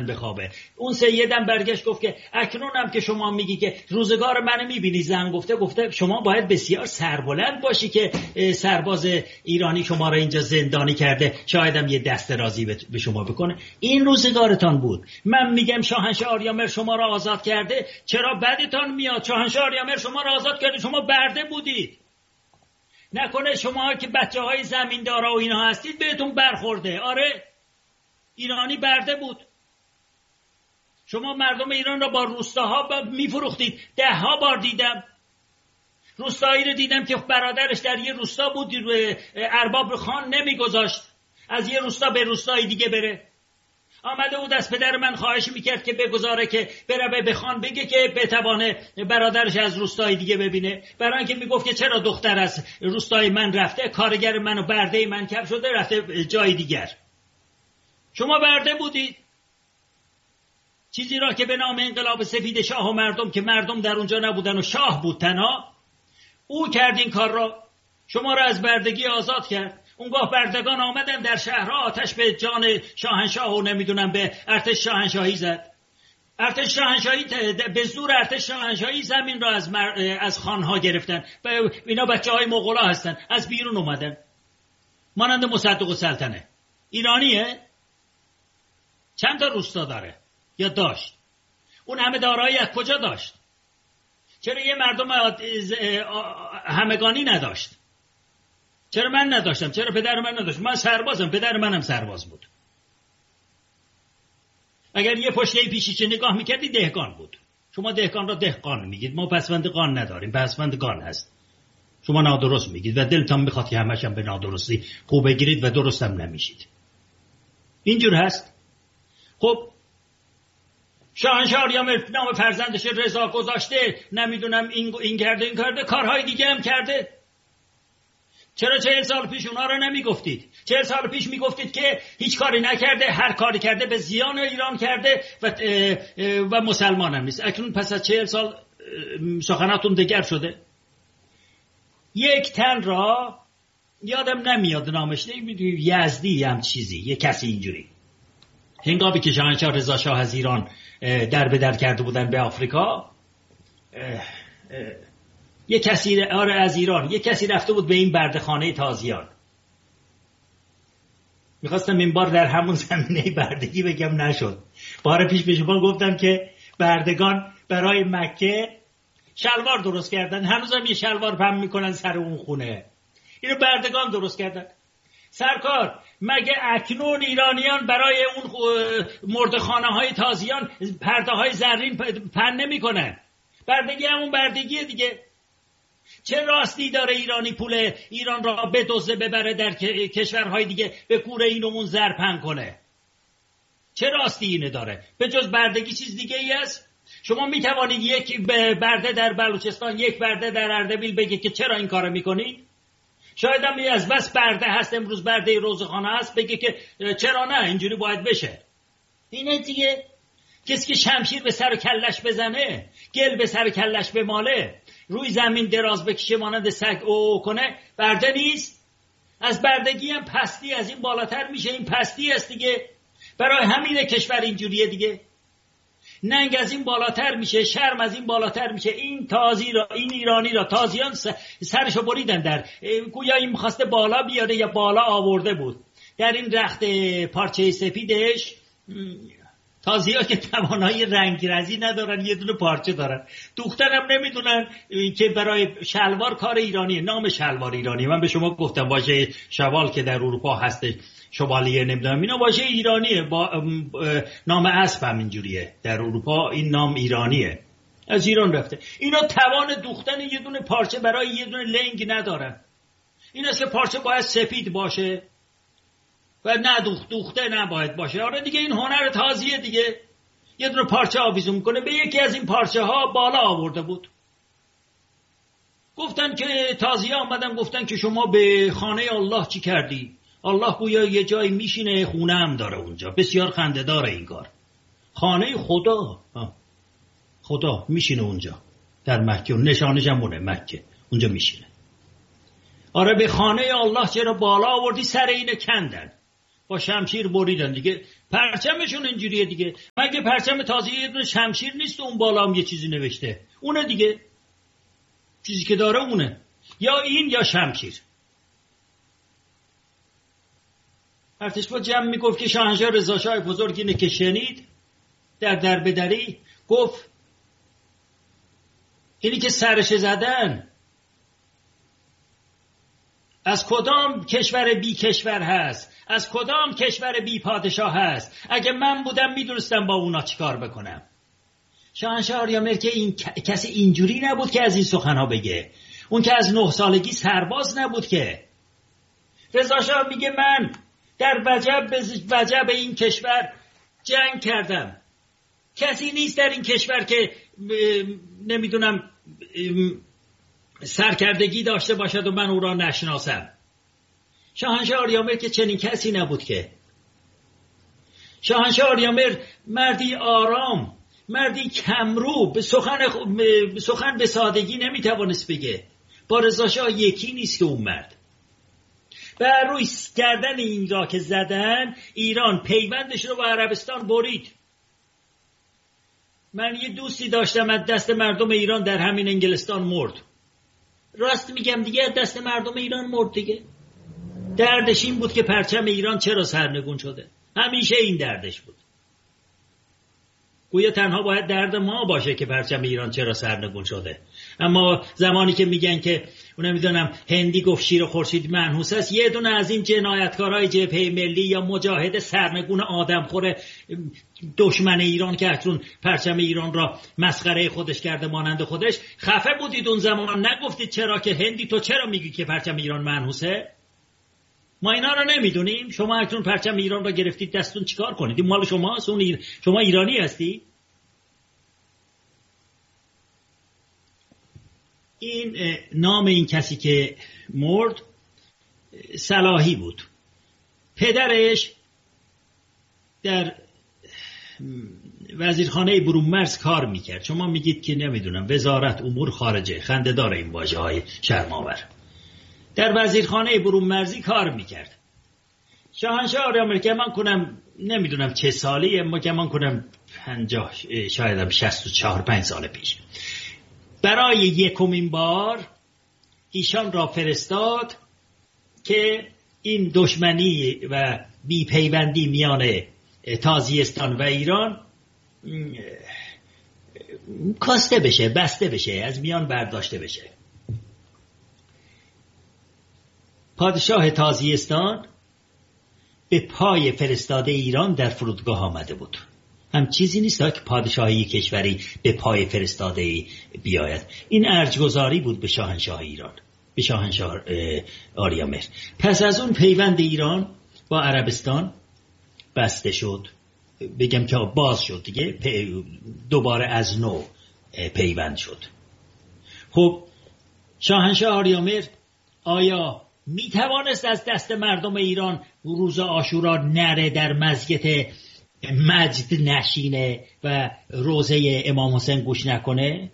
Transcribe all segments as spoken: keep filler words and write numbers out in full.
بخوابه. اون سیدم برگشت گفت که اکنونم که شما میگی که روزگار منو میبینی، زن گفته گفته شما باید بسیار سربلند باشی که سرباز ایرانی شما را اینجا زندانی کرده، شایدم یه دست رازی به شما بکنه. این روزگارتان بود. من میگم شاهنشاه آریامر شما را آزاد کرده، چرا بدتان میاد؟ شاهنشاه آریامر شما را آزاد کرده، شما برده بودید. نکنه شما که بچه های زمیندارا و اینا هستید بهتون برخورده. آره ایرانی برده بود. شما مردم ایران را با روستاها میفروختید. ده ها بار دیدم روستایی رو دیدم که برادرش در یه روستا بود، ارباب خان نمیگذاشت از یه روستا به روستای دیگه بره. آمده بود از پدر من خواهش میکرد که بگذاره که بره به خان بگه که بتوانه برادرش از روستای دیگه ببینه، برای اینکه میگفت که چرا دختر از روستای من رفته، کارگر منو برده من کم شده رفته جای دیگر. شما برده بودید چیزی را که به نام انقلاب سفید شاه و مردم، که مردم در اونجا نبودن و شاه بود تنها، او کرد این کار را، شما را از بردگی آزاد کرد. اونگاه بردگان آمدن در شهرها آتش به جان شاهنشاه و نمیدونم به ارتش شاهنشاهی زد. ارتش شاهنشاهی به زور ارتش شاهنشاهی زمین را از مر... از خانها گرفتن. اینا بچه‌های مغولا هستن، از بیرون اومدن. مانند مصدق السلطنه ایرانیه، چند تا روستا داره یا داشت؟ اون همه دارایی از کجا داشت؟ چرا یه مردم همگانی نداشت؟ چرا من نداشتم؟ چرا پدر من نداشت؟ من سربازم، پدر منم سرباز بود. اگر یه پشته پیشیچه نگاه میکردی دهقان بود. شما دهقان را دهقان میگید، ما پسوند قان نداریم، پسوند قان هست. شما نادرست میگید و دلتان میخواد که همش هم به نادرستی خوب بگیرید و درست هم نمیشید. اینجور هست. خب شاهنشاه آریامر نام فرزندش رضا گذاشته، نمیدونم این این کرده این کرده، کارهای دیگه هم کرده. چرا چهل سال پیش اونا رو نمیگفتید؟ چهل سال پیش میگفتید که هیچ کاری نکرده، هر کاری کرده به زیان ایران کرده و و مسلمان هم نیست. اکنون پس از چهل سال سخناتون دگر شده. یک تن را یادم نمیاد نامش، یزدی هم چیزی، یک کسی اینجوری، هنگامی که شاهنشاه رضا شاه از ایران در به در کرده بودن به آفریقا، یه کسی آره از ایران یه کسی رفته بود به این بردهخانه تازیان. میخواستم این بار در همون زمینه بردگی بگم، نشد. بار پیش به شما گفتم که بردگان برای مکه شلوار درست کردن، هنوزم یه شلوار پهن میکنن سر اون خونه. اینو بردگان درست کردن. سرکار مگه اکنون ایرانیان برای اون مردخانه های تازیان پرده های زرین پهن نمی کنن؟ بردگی همون بردگیه دیگه. چه راستی داره ایرانی پول ایران را بدزده ببره در کشورهای دیگه به کوره این اون زر پهن کنه؟ چه راستی اینه داره؟ به جز بردگی چیز دیگه ای است؟ شما می توانید یک برده در بلوچستان، یک برده در اردبیل بگه که چرا این کارو میکنید؟ شاید هم از بس برده هست، امروز برده روزخانه هست، بگه که چرا نه اینجوری باید بشه. اینه دیگه. کسی که شمشیر به سر و کلش بزنه، گل به سر و کلش بماله، روی زمین دراز بکشه مانند سگ او کنه، برده نیست. از بردگی هم پستی از این بالاتر میشه. این پستی است دیگه. برای همین کشور اینجوریه دیگه. ننگ از این بالاتر میشه، شرم از این بالاتر میشه. این تازی را، این ایرانی را تازیان سرشو بریدن، در گویا این میخواسته بالا بیاره یا بالا آورده بود. در این رخت پارچه سفیدش تازی‌ها که توانایی رنگرزی ندارن، یه دونه پارچه دارن. دوختن هم نمیدونن که برای شلوار کار ایرانیه، نام شلوار ایرانی. من به شما گفتم واژه شوال که در اروپا هسته، شوالیه نمیدونم، اینا واژه ایرانیه. با نام اسب هم اینجوریه در اروپا، این نام ایرانیه، از ایران رفته. اینا توان دوختن یه دونه پارچه برای یه دونه لنگ ندارن. این است که پارچه باید سفید باشه و نه دوخت دوخته نباید باشه. آره دیگه، این هنر تازیه دیگه. یه دونه پارچه آویزون کنه. به یکی از این پارچه ها بالا آورده بود. گفتن که تازیه آمدن گفتن که شما به خانه الله چی کردی؟ الله گویا یه جایی میشینه، خونه هم داره اونجا. بسیار خنده داره این کار. خانه خدا، خدا میشینه اونجا در مکه، نشانش هم اونه، مکه، اونجا میشینه. آره به خانه الله چرا بالا آوردی؟ سر اینه کندن. با شمشیر بریدن دیگه. پرچمشون اینجوریه دیگه. مگه پرچم تازه یه دونه شمشیر نیست و اون بالا هم یه چیزی نوشته؟ اونه دیگه. چیزی که داره اونه. یا این یا شمشیر. ارتشباد جمع میگفت که شاهنشاه رضا شاه بزرگ اینه که شنید در دربدری، گفت اینی که سرش زدن از کدام کشور بی کشور هست، از کدام کشور بی پادشاه هست؟ اگه من بودم میدونستم با اونا چیکار بکنم. شاهنشاه آریامر که این کسی اینجوری نبود که از این سخنها بگه. اون که از نه سالگی سرباز نبود که. رضا شاه میگه من در وجب وجب این کشور جنگ کردم. کسی نیست در این کشور که نمیدونم سرکردگی داشته باشد و من او را نشناسم. شاهنشاه آریامر که چنین کسی نبود که. شاهنشاه آریامر مردی آرام، مردی کمرو، به سخن, به سخن به سادگی نمیتوانست بگه. با رضا شاه یکی نیست که اون مرد. و روی گردن این را که زدن، ایران پیوندش رو با عربستان برید. من یه دوستی داشتم از دست مردم ایران در همین انگلستان مرد. راست میگم دیگه، از دست مردم ایران مرد دیگه. دردش این بود که پرچم ایران چرا سرنگون شده. همیشه این دردش بود. گویا تنها باید درد ما باشه که پرچم ایران چرا سرنگون شده. اما زمانی که میگن که نمیدونم هندی گفت شیر خورشید منحوس است، یه دونه از این جنایتکارای جبهه ملی یا مجاهد سرنگون آدمخور دشمن ایران که اکنون پرچم ایران را مسخره خودش کرده مانند خودش، خفه بودید اون زمان نگفتید چرا که هندی تو چرا میگی که پرچم ایران منحوسه؟ ما اینا رو نمیدونیم. شما اکنون پرچم ایران را گرفتید دستون چیکار کنید؟ این مال شماست. اون ایر... شما ایرانی هستی؟ این نام این کسی که مرد صلاحی بود. پدرش در وزیرخانه برونمرز کار میکرد. شما میگید که نمیدونم وزارت امور خارجه، خنده داره این واژه های شرم‌آور. در وزیرخانه برونمرزی کار میکرد. شاهنشاه آریامر که من کنم نمیدونم چه سالی، اما که من کنم پنجاه شاید شصت و چهار پنج سال پیش برای یکمین بار ایشان را فرستاد که این دشمنی و بیپیوندی میان تازیستان و ایران کاسته بشه، بسته بشه، از میان برداشته بشه. پادشاه تازیستان به پای فرستاده ایران در فرودگاه آمده بود. هم چیزی نیست که پادشاهی کشوری به پای فرستاده بیاید. این ارجگذاری بود به شاهنشاه ایران، به شاهنشاه آریامر. پس از اون پیوند ایران با عربستان بسته شد، بگم که باز شد دیگه، دوباره از نو پیوند شد. خب شاهنشاه آریامر آیا می توانست از دست مردم ایران روز عاشورا نره در مسجد مجد نشینه و روزه امام حسین گوش نکنه؟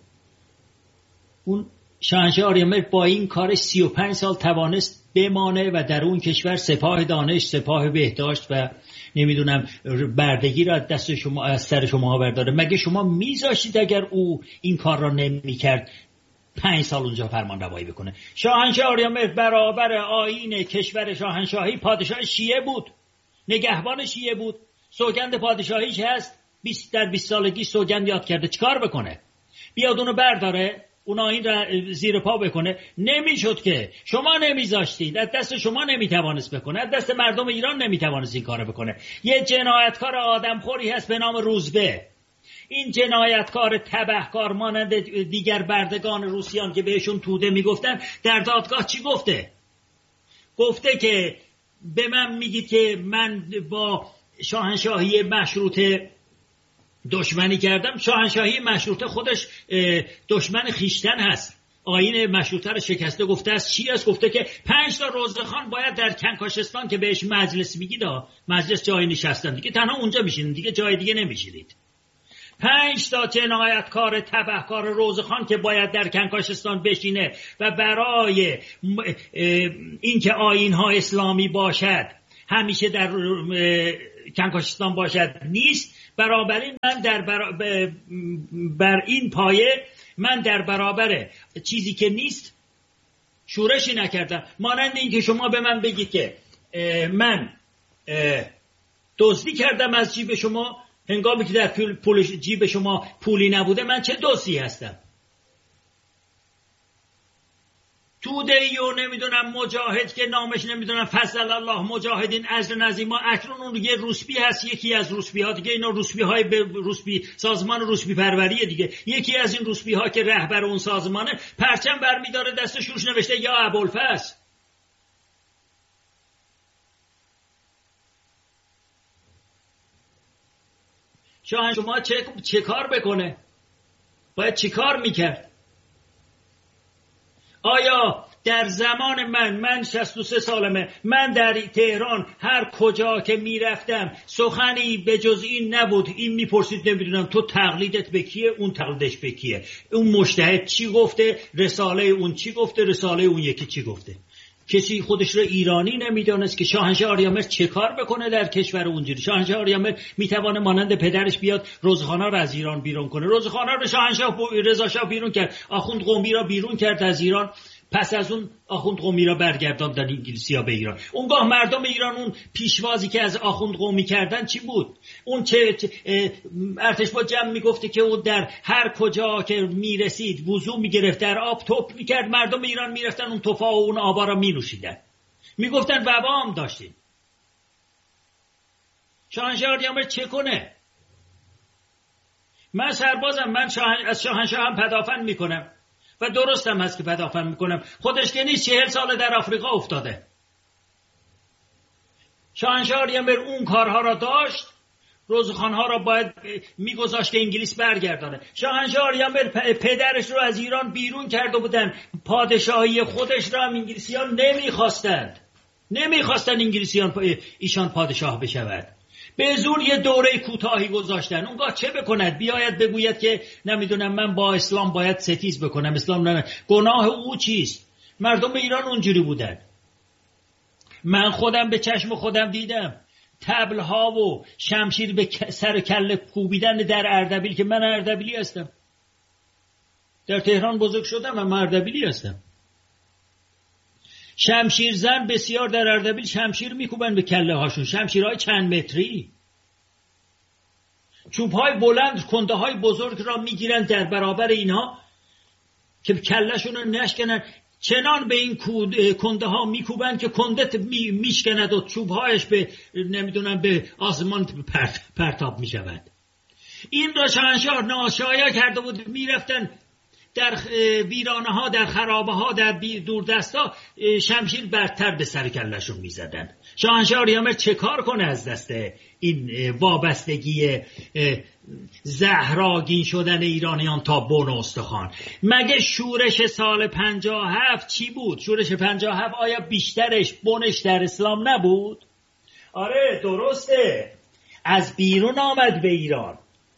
اون شاهنشاه آریامر با این کارش سی و پنج سال توانست بمانه و در اون کشور سپاه دانش، سپاه بهداشت و نمیدونم بردگی را از دست شما، از سر شما برداره. مگه شما میذاشتید اگر او این کار را نمیکرد پنج سال اونجا فرمان روایی بکنه؟ شاهنشاه آریامر برابر آیین کشور شاهنشاهی پادشاه شیعه بود، نگهبان شیعه بود. سوگند پادشاهیش هست، بیست در بیست سالگی سوگند یاد کرده. چیکار بکنه؟ بیاد اونو برداره، اون آیین را زیر پا بکنه؟ نمیشد که. شما نمیذاشتید، از دست شما نمیتوانست بکنه، از دست مردم ایران نمیتوانست این کارو بکنه. یه جنایتکار آدمخوری هست به نام روزبه. این جنایتکار تبهکار مانند دیگر بردگان روسیان که بهشون توده میگفتن، در دادگاه چی گفته؟ گفته که به من میگید که من با شاهنشاهی مشروطه دشمنی کردم. شاهنشاهی مشروطه خودش دشمن خیشتن هست. آیین مشروطه رو شکسته. گفته است چی است؟ گفته که پنج تا روزخان باید در کنکاشستان که بهش مجلس میگید، مجلس جای نشستن دیگه، تنها اونجا میشینید دیگه، جای دیگه نمیشینید. پنج تا جنایتکار تبهکار روزخان که باید در کنکاشستان بشینه و برای اینکه آیین ها اسلامی باشد همیشه در کنکاشستان باشد نیست. بنابراین من در بر... بر این پایه من در برابر چیزی که نیست شورشی نکردم. مانند این که شما به من بگید که من دزدی کردم از جیب شما هنگامی که در پول جیب شما پولی نبوده، من چه دزدی هستم؟ توده ای و نمیدونم مجاهد که نامش نمیدونم فضل الله مجاهدین اجر نظیما، اکنون اون یه روسبی هست، یکی از روسبی ها دیگه، اینا روسبی های به روسبی سازمان روسبی پروریه دیگه، یکی از این روسبی ها که رهبر اون سازمانه پرچم برمیداره دستش روش نوشته یا ابوالفضل. شاه شما چه چه کار بکنه؟ باید چی کار میکرد؟ آیا در زمان من من شصت و سه سالمه، من در تهران هر کجا که میرفتم سخنی به جز این نبود، این میپرسید نمیدونم تو تقلیدت به کیه، اون تقلیدش به کیه، اون مجتهد چی گفته، رساله اون چی گفته، رساله اون یکی چی گفته. کسی خودش رو ایرانی نمیدانست که شاهنشاه آریامر چه کار بکنه در کشور اونجوری. شاهنشاه آریامر میتوانه مانند پدرش بیاد روزخانه رو از ایران بیرون کنه. روزخانه رو شاهنشاه رضا شاه بیرون کرد، آخوند قمی را بیرون کرد از ایران، پس از اون آخوند قمی را برگرداندن انگلیسی‌ها به ایران. اونگاه مردم ایران اون پیشوازی که از آخوند قمی کردن چی بود؟ اون چه, چه ارتش با جمع میگفته که اون در هر کجا که میرسید وضو میگرفت، در آب توپ میکرد، مردم ایران میرفتن اون توفا و اون آبا را مینوشیدن، میگفتن وبا هم داشتیم. شاهنشاه آریامر چه کنه؟ من سربازم، من شاهن... از شاهنشاه هم پدافند میکنم و درستم هست که پدافند میکنم. خودش که نیست چهل ساله در آفریقا افتاده. شاهنشاه آریامر اون کارها را داشت، روزخانها را باید میگذاشت که انگلیس برگردانه. شاهنشاه آریامر پدرش رو از ایران بیرون کرده بودن، پادشاهی خودش را هم انگلیسیان نمیخواستند نمیخواستند انگلیسیان ایشان پادشاه بشود. به زور یه دوره کوتاهی گذاشتن. اونگاه چه بکند؟ بیاید بگوید که نمیدونم من با اسلام باید ستیز بکنم، اسلام نه. گناه او چیست؟ مردم ایران اونجوری بودن. من خودم به چشم خودم دیدم طبل‌ها و شمشیر به سر کله کوبیدن در اردبیل، که من اردبیلی هستم، در تهران بزرگ شدم و من اردبیلی هستم. شمشیر زن بسیار در اردبیل شمشیر میکوبن به کله هاشون، شمشیرهای چند متری، چوبهای بلند، کنده های بزرگ را میگیرن در برابر اینها که کلهشون رو نشکنن، چنان به این کنده ها میکوبن که کنده می میشکند و چوبهایش به نمیدونم به آسمان پرت پرتاب میشود. این را شاهنشاه ناشایا کرده بود، میرفتن در ویرانه ها، در خرابه ها، در دوردست ها شمشیر برتر به سر کلشون میزدن. شاهنشاه آریامر چه کار کنه از دست این وابستگی زهراگین شدن ایرانیان تا بن و استخوان؟ مگه شورش سال پنجاه و هفت چی بود؟ شورش پنجاه و هفت آیا بیشترش بنش در اسلام نبود؟ آره درسته، از بیرون آمد به ایران،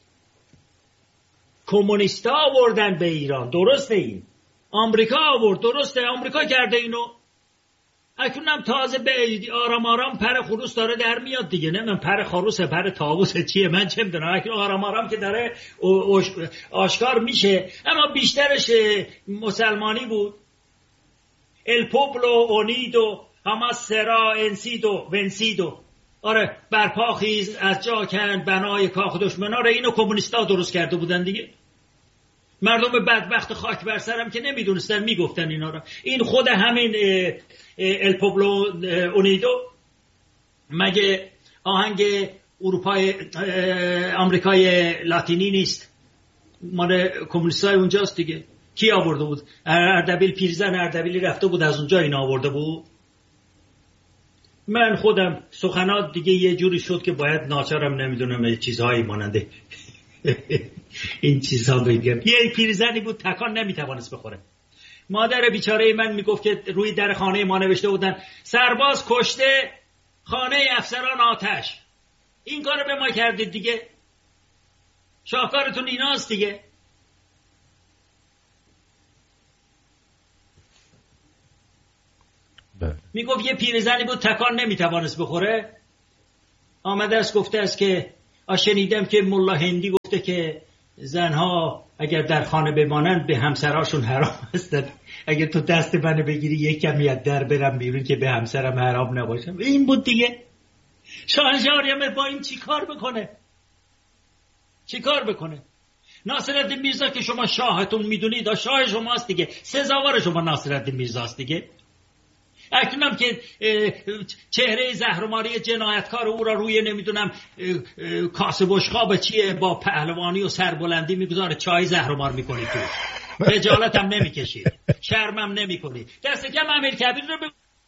کمونیستا آوردن به ایران، درسته، این آمریکا آورد، درسته، آمریکا کرده اینو. اکنونم تازه به آرام آرام پر خروس داره در میاد دیگه. نه من پر خروسه، پر طاووسه، چیه من چه میدونم، اکنون آرام آرام که داره آشکار میشه. اما بیشترش مسلمانی بود. el pueblo unido jamás será vencido vencido. آره برپا خیز از جا کند بنای کاخ دشمنا را اینو کمونیستا درست کرده بودن دیگه. مردم بدبخت خاک بر سرم که نمیدونستن میگفتن اینا را. این خود همین ال پوبلو اونیدو مگه آهنگ اروپای آمریکای لاتینی نیست؟ مال کمونیستای اونجاست دیگه. کی آورده بود؟ اردبیل، پیرزن اردبیلی رفته بود از اونجا این آورده بود. من خودم سخنات دیگه یه جوری شد که باید ناچارم نمیدونم چیزهایی ماننده این چیزها بگم. یه پیرزنی بود تکان نمیتوانست بخوره. مادر بیچاره من میگفت که روی در خانه ما نوشته بودن سرباز کشته، خانه افسران آتش. این کارو به ما کردید دیگه، شاهکارتون ایناست دیگه. بله. میگفت یه پیرزنی بود تکان نمیتوانست بخوره، آمده است گفته است که شنیدم که ملا هندی گفته که زنها اگر در خانه بمانند به همسراشون حرام هستند، اگر تو دست منو بگیری یک کمی از در برم بیرون که به همسرم حرام نباشم. این بود دیگه. شاهنشاه آریامر با این چی کار بکنه؟ چی کار بکنه؟ ناصرالدین میرزا که شما شاهتون میدونید، شاه شماست دیگه، سزاوار شما ناصرالدین میرزاست دیگه. اکنونم که چهره زهرماری جنایتکار او را روی نمیدونم کاسه بشقاب چیه با پهلوانی و سربلندی میگذاره، چای زهرمار میکنید تو، خجالت هم نمیکشید، شرم هم نمیکنید. دست کم امیرکبیر رو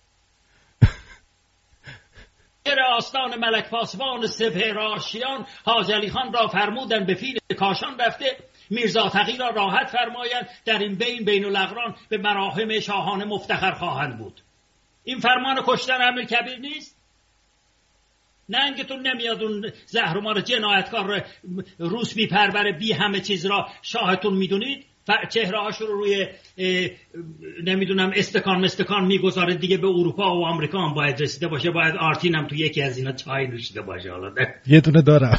به آستان ملک پاسبان سپهر آشیان حاج علی خان را فرمودن به فیل کاشان رفته، میرزا تقی را راحت فرمایند، در این بین بین الاقران به مراهم شاهانه مفتخر خواهند بود. این فرمان کشتن امیرکبیر نیست؟ ننگتون نمیاد اون زهرمار جنایتکار روس بی پروره بی همه چیز را شاهتون میدونید؟ چهره هاش رو روی نمیدونم استکان مستکان میگذاره دیگه. به اروپا و آمریکا هم باید رسیده باشه، باید آرتین هم تو یکی از اینا چای نوشیده باشه. حالا یه دونه دارم.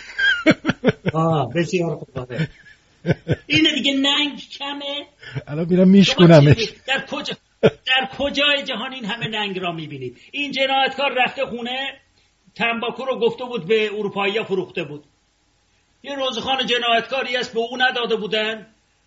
آه بسیار خوبه. اینه دیگه، ننگ کمه. الان میرم میشکنمش. در کجا در کجای جهان این همه ننگ را میبینید؟ این جنایتکار رفته خونه تنباکو رو گفته بود به اروپایی‌ها فروخته بود. یه روزخان جنایتکاری است به او نداده بودن،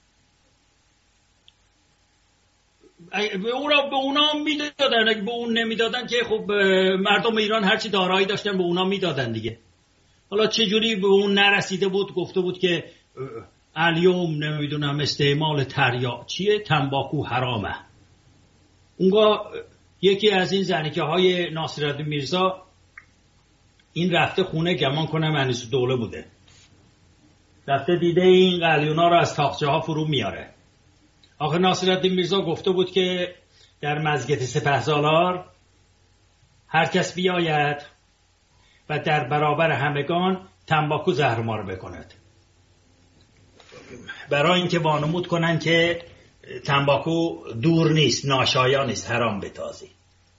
به اون را به اونا میدادن. اگه به اون نمیدادن که خب مردم ایران هرچی دارایی داشتن به اونا میدادن دیگه. حالا چه جوری به اون نرسیده بود؟ گفته بود که الیوم نمیدونم استعمال تریاک چیه، تنباکو حرامه. اونگاه یکی از این زنیکه های ناصرالدین میرزا این رفته خونه، گمان کنم انیس دوله بوده، رفته دیده این قلیونا رو از تاقچه ها فرو میاره. آخه ناصرالدین میرزا گفته بود که در مزگت سپهسالار هر کس بیاید و در برابر همگان تنباکو زهرمار بکند، برای اینکه وانمود کنن که تنباکو دور نیست، ناشایا نیست، حرام بتازی.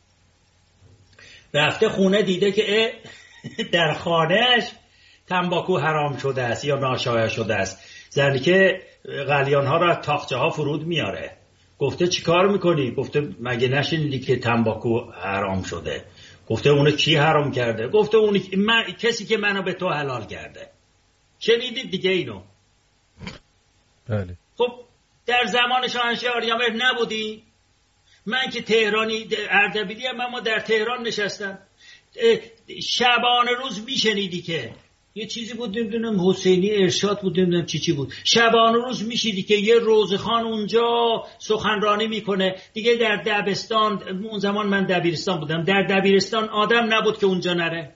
رفته خونه دیده که در خانهش تنباکو حرام شده است یا ناشایا شده است. زنی که قلیان ها را تاقچه ها فرود میاره. گفته چی کار میکنی؟ گفته مگه نشنیدی که تنباکو حرام شده؟ گفته اونو کی حرام کرده؟ گفته اون من... کسی که منو به تو حلال کرده. شنیدید دیگه اینو؟ بله. خب در زمان شاهنشاه آریامر نبودی؟ من که تهرانی اردبیلی هم، اما در تهران نشستم، شبانه روز میشنیدی که یه چیزی بود نمیدونم حسینی ارشاد بود نمیدونم چی چی بود، شبانه روز میشیدی که یه روزخان اونجا سخنرانی میکنه دیگه. در دبستان، اون زمان من دبیرستان بودم، در دبیرستان آدم نبود که اونجا نره.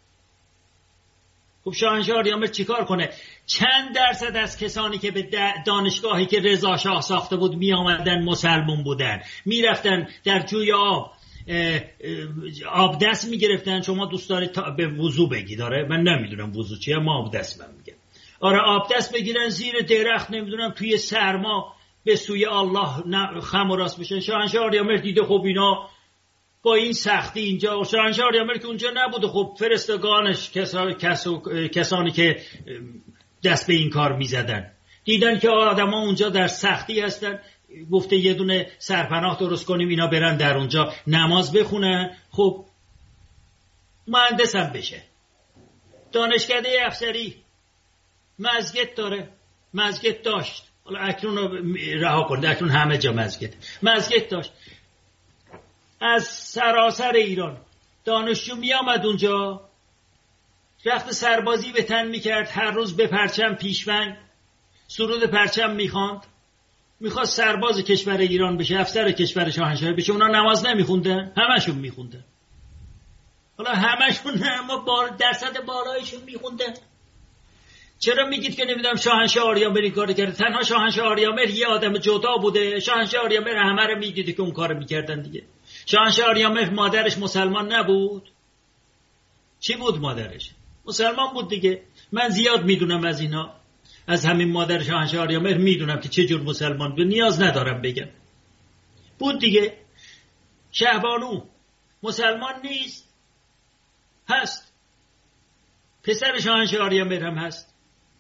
خب شاهنشاه آریامر چیکار کنه؟ چند درصد از کسانی که به دانشگاهی که رضا شاه ساخته بود می آمدن مسلمون بودن، می رفتن در جوی آب آب دست می گرفتن. شما دوست دارید به وضو بگی داره؟ من نمیدونم وضو چیه، ما آب دست من میگم. آره آب دست بگیرن زیر درخت نمیدونم توی سرما به سوی الله خم و راست بشن. شاهنشاه آریامر دیده خب اینا با این سختی اینجا، شاهنشاه آریامر که اونجا نبوده، خب فرستگانش کسا، کسا، کسانی که دست به این کار میزدن دیدن که آدم ها اونجا در سختی هستن، گفته یه دونه سرپناه درست کنیم اینا برن در اونجا نماز بخونن. خب مهندس هم بشه، دانشکده افسری، مسجد داره، مسجد داشت، حالا اکنون رو رها کنید، اکنون همه جا مسجد مسجد داشت. از سراسر ایران دانشجو می آمد اونجا، رخت سربازی به تن می کرد، هر روز به پرچم پیشونگ سرود پرچم می خواند، می خواست سرباز کشور ایران بشه، افسر کشور شاهنشاهی بشه. اونا نماز نمی خوندن؟ همشون می خوندن. حالا همشون نه، اما بار درصد بالایشون می خوندن. چرا میگید که نمیدونم شاهنشاه آریامر این کارو کرده؟ تنها شاهنشاه آریامر یه آدم جدا بوده؟ شاهنشاه آریامر همه رو میدیده که اون کارو میکردن دیگه. شاهنشاه آریامر مادرش مسلمان نبود؟ چی بود مادرش؟ مسلمان بود دیگه. من زیاد میدونم از اینا، از همین مادر شاهنشاه آریامر میدونم که چه جور مسلمان بود، نیاز ندارم بگم. بود دیگه. شهبانو مسلمان نیست؟ هست. پسر شاهنشاه آریامر هم هست.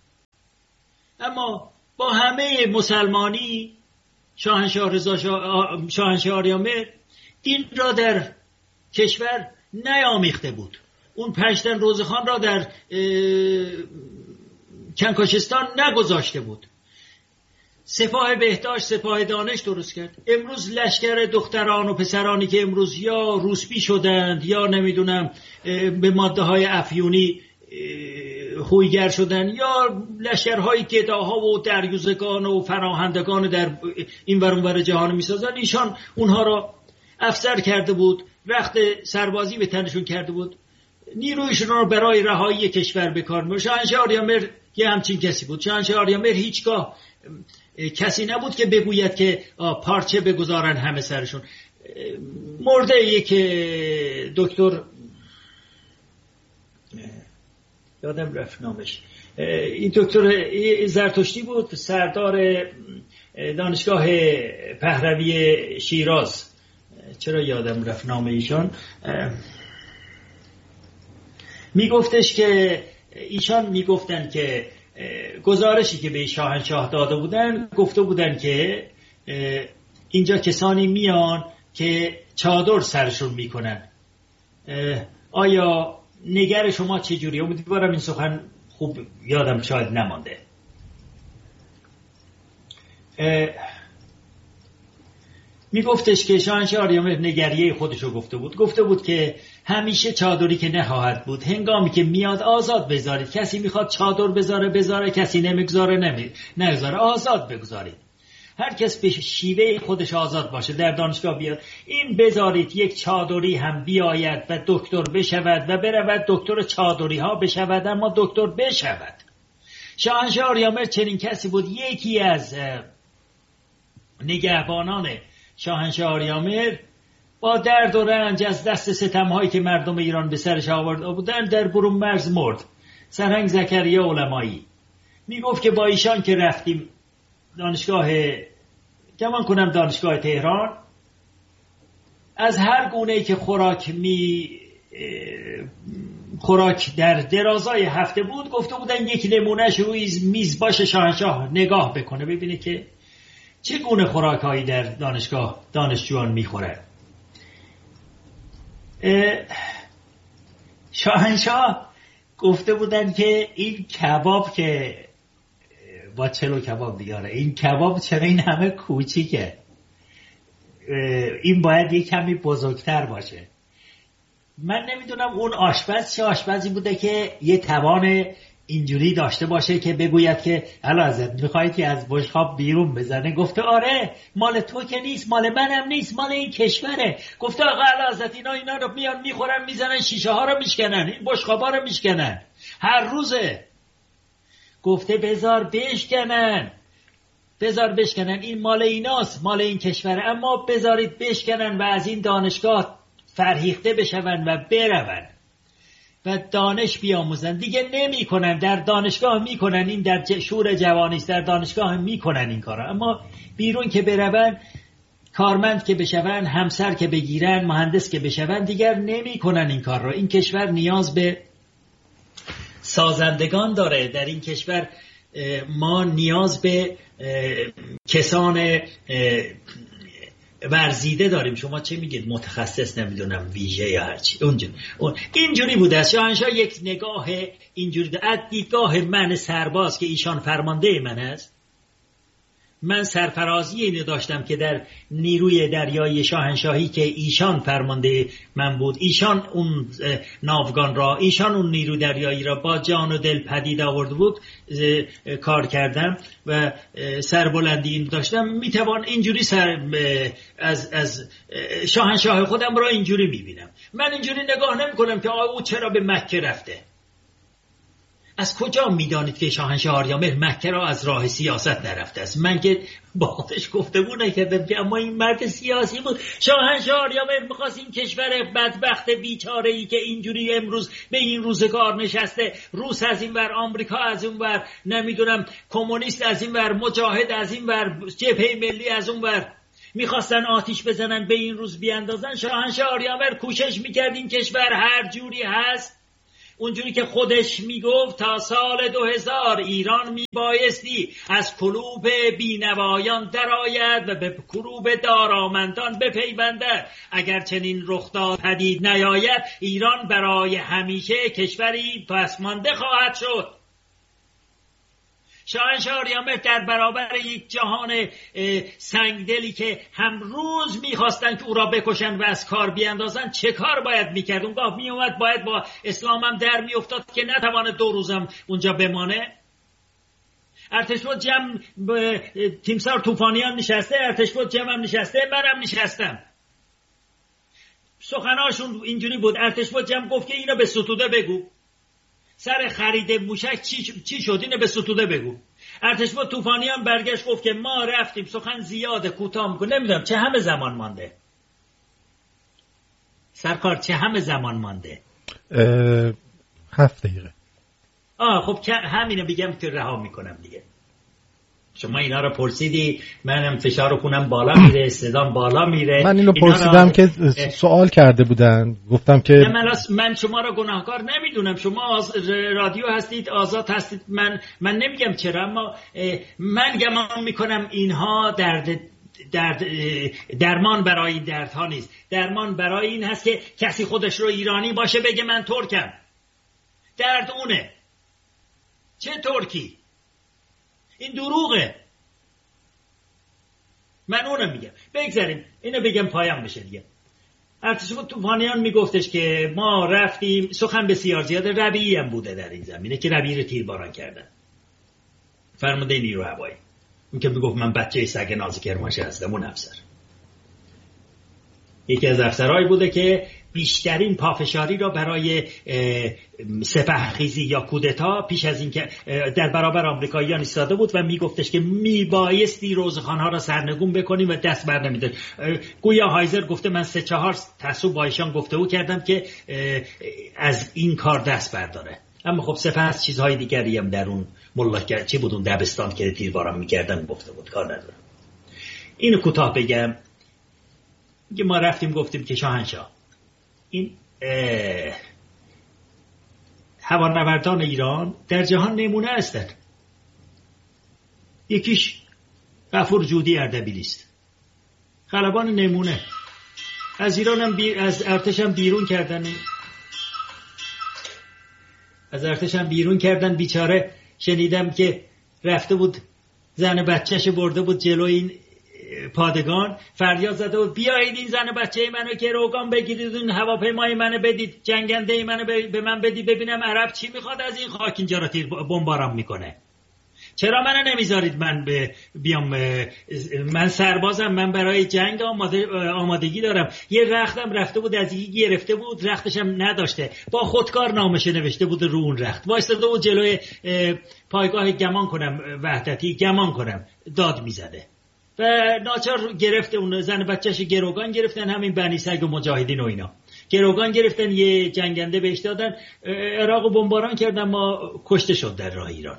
اما با همه مسلمانی شاهنشاه رضا شاه... شاهنشاه آریامر دین را در کشور نیامیخته بود. اون پنجتن روزخان را در کنکاشستان نگذاشته بود. سپاه بهداشت، سپاه دانش درست کرد. امروز لشکر دختران و پسرانی که امروز یا روسپی شدند یا نمیدونم به ماده های افیونی خویگر شدن، یا لشکرهای گداها و دریوزگان و فراهندگان در این ور اون ور جهان میسازن، ایشان اونها را افسر کرده بود، رخت سربازی به تنشون کرده بود، نیرویشون را برای رهایی کشور به کار می‌برد. شاهنشاه آریامر یه همچین کسی بود. شاهنشاه آریامر هیچگاه کسی نبود که بگوید که پارچه بگذارن همه سرشون. مرده یک دکتر یادم رفت نامش، این دکتر زرتشتی بود، سردار دانشگاه پهلوی شیراز. چرا یادم رفت نام ایشان؟ میگفتش که ایشان میگفتن که گزارشی که به شاهنشاه داده بودن، گفته بودن که اینجا کسانی میان که چادر سرشون میکنن. آیا نگر شما چجوری؟ امیدوارم این سخن خوب یادم شاید نمانده. میگفتش که شاهنشاه آریامر نگریه خودشو گفته بود. گفته بود که همیشه چادری که نخواهد بود، هنگامی که میاد آزاد بذارید. کسی میخواد چادر بذاره بذاره، کسی نمیگذاره نمی نگذاره، آزاد بگذارید. هر کس به شیوه خودش آزاد باشه. در دانشگاه بیاد این بذارید یک چادری هم بیاید و دکتر بشود و برود دکتر چادری ها بشود، اما دکتر بشود. شاهنشاه آریامر چنین کسی بود. یکی از نگهبانان شاهنشاه آریامر با درد و رنج از دست ستم‌هایی که مردم ایران به سرش آورده بودند در برون مرز مرد. سرهنگ زکریا علمایی میگفت که با ایشان که رفتیم دانشگاه، گمان کنم دانشگاه تهران، از هر گونه‌ای که خوراک می خوراک در درازای هفته بود، گفته بودن یک نمونهش روی میز باشه، شاهنشاه نگاه بکنه ببینه که چه گونه خوراکایی در دانشگاه دانشجویان میخورن. شاهنشاه گفته بودن که این کباب که با چلو کباب دیگاره، این کباب چرا این همه کوچیکه؟ این باید یک کمی بزرگتر باشه. من نمیدونم اون آشپز چه آشپزی بوده که یه توان اینجوری داشته باشه که بگوید که اعلیحضرت میخواید که از بشقاب بیرون بزنه. گفته آره، مال تو که نیست، مال منم نیست، مال این کشوره. گفته آقا اعلیحضرت اینا اینا رو میان میخورن، میزنن، شیشه ها رو میشکنن، این بشقابا رو میشکنن هر روزه. گفته بذار بشکنن، بذار بشکنن، این مال ایناست، مال این کشوره، اما بذارید بشکنن و از این دانشگاه فرهیخته بشون و برون و دانش بیاموزن. دیگه نمی کنن، در دانشگاه می کنن، این در شور جوانیست، در دانشگاه می کنن این کارا، اما بیرون که برون، کارمند که بشون، همسر که بگیرن، مهندس که بشون، دیگر نمی کنن این کار را. این کشور نیاز به سازندگان داره. در این کشور ما نیاز به کسان ورزیده داریم. شما چه میگید؟ متخصص، نمیدونم ویژه یا هرچی. اونجا اون اینجوری بوده است. شاهنشاه یک نگاه اینجوری ده. از دیدگاه من سرباز که ایشان فرمانده من است، من سرفرازی اینو داشتم که در نیروی دریایی شاهنشاهی که ایشان فرمانده من بود، ایشان اون ناوگان را، ایشان اون نیرو دریایی را با جان و دل پدید آورده بود، کار کردم و سربلندی این داشتم. میتوان اینجوری سر از از شاهنشاه خودم را اینجوری میبینم. من اینجوری نگاه نمی کنم که آقا او چرا به مکه رفته. از کجا میدانید که شاهنشاه آریامر مکه را از راه سیاست نرفته است؟ من که با خودش گفتگو نکردم که اما این مرد سیاسی بود. شاهنشاه آریامر میخواست این کشور بدبخت بیچاره‌ای که اینجوری امروز به این روزگار نشسته، روس از این ور، آمریکا از اون ور، نمیدونم کمونیست از این ور، مجاهد از این ور، جبهه ملی از اون ور، میخواستن آتیش بزنن به این روز بیاندازن، شاهنشاه آریامر کوشش میکرد این کشور هر جوری هست، اونجوری که خودش میگفت تا سال دو هزار ایران میبایستی از کلوب بینوایان درآید و به کلوب دارامندان بپیوندد. اگر چنین رخداد پدید نیاید ایران برای همیشه کشوری پسمانده خواهد شد. شاهنشاه آریامر در برابر یک جهان سنگدلی که هم روز میخواستن که او را بکشن و از کار بیاندازن چه کار باید میکرد؟ اونگاه میومد باید با اسلام هم در میافتاد که نتوانه دو روزم اونجا بمانه. ارتشبد جمع تیمسار طوفانیان نشسته، ارتشبد جمع هم نشسته، منم نشستم. سخناشون اینجوری بود. ارتشبد جمع گفت که اینو به ستوده بگو، سر خرید موشک چی, چی شد اینو به ستوده بگو. ارتشبد طوفانیان برگشت گفت که ما رفتیم، سخن زیاده کوتاه میکنم، نمیدونم چه همه زمان مانده سرکار، چه همه زمان مانده؟ هفت دقیقه. آه خب همینو بگم که رها میکنم دیگه. شما اینا رو پرسیدی، منم فشار خونم بالا میره، صدام بالا میره. من اینو پرسیدم را... که سوال کرده بودن، گفتم که من, من شما را گناهکار نمیدونم، شما آز... رادیو هستید، آزاد هستید، من من نمیگم چرا، اما من گمان میکنم اینها درد درد درمان برای این دردها نیست. درمان برای این هست که کسی خودش رو ایرانی باشه بگه من ترکم. درد اونه. چه ترکی؟ این دروغه. من اونم میگم. بگذاریم اینو بگم پایان بشه دیگه. ارتشبد طوفانیان میگفتش که ما رفتیم، سخن بسیار زیاده، ربیعی هم بوده در این زمینه که ربیعی رو تیرباران کردن، فرمانده نیرو هوایی، اون که میگفت من بچه سگ ناز کرمانشاه هستم. اون افسر یکی از افسرهایی بوده که بیشترین پافشاری را برای سپهخیزی یا کودتا پیش از این که در برابر آمریکاییان ایستاده بود و میگفتش که میبایستی روزخانها را سرنگون بکنیم و دست بر نمیداد. گویا هایزر گفته من سه چهار تصوب با ایشان گفتگو کردم که از این کار دست برداره. اما خب سپه از چیزهای دیگری هم در اون ملاک چی بود، اون دبستان که تیرباران میکردن گفته بود، کار ندارم. اینو کوتاه بگم که ما رفتیم گفتیم که شاهنشاه این هوانوردان ایران در جهان نمونه هستند. یکیش غفور جودی اردبیلی است، خلبان نمونه. از ایران هم بی... از ارتش هم بیرون کردن از ارتش هم بیرون کردن بیچاره. شنیدم که رفته بود زن بچهش برده بود جلوی این پادگان، فریاد زده بود بیایید این زن بچه منو که روگان بگیرید، این هواپیمای منو بدید، جنگنده منو به من بدید ببینم عرب چی میخواد از این خاک اینجا رو تیر بمباران میکنه. چرا منو نمیذارید من به بیام؟ من سربازم، من برای جنگ آماده آمادگی دارم. یه رختم رفته بود از یکی گرفته بود، رختشم نداشته، با خودکار نامش نوشته بود رو اون رخت، وایساده بود جلوی پایگاه گمان کنم وحدتی گمان کنم داد میزده و ناچار گرفته اون زن بچهش گروگان گرفتن، همین بنی سگ و مجاهدین و اینا گروگان گرفتن، یه جنگنده بهش دادن، عراق و بمباران کردن، ما کشته شد در راه ایران.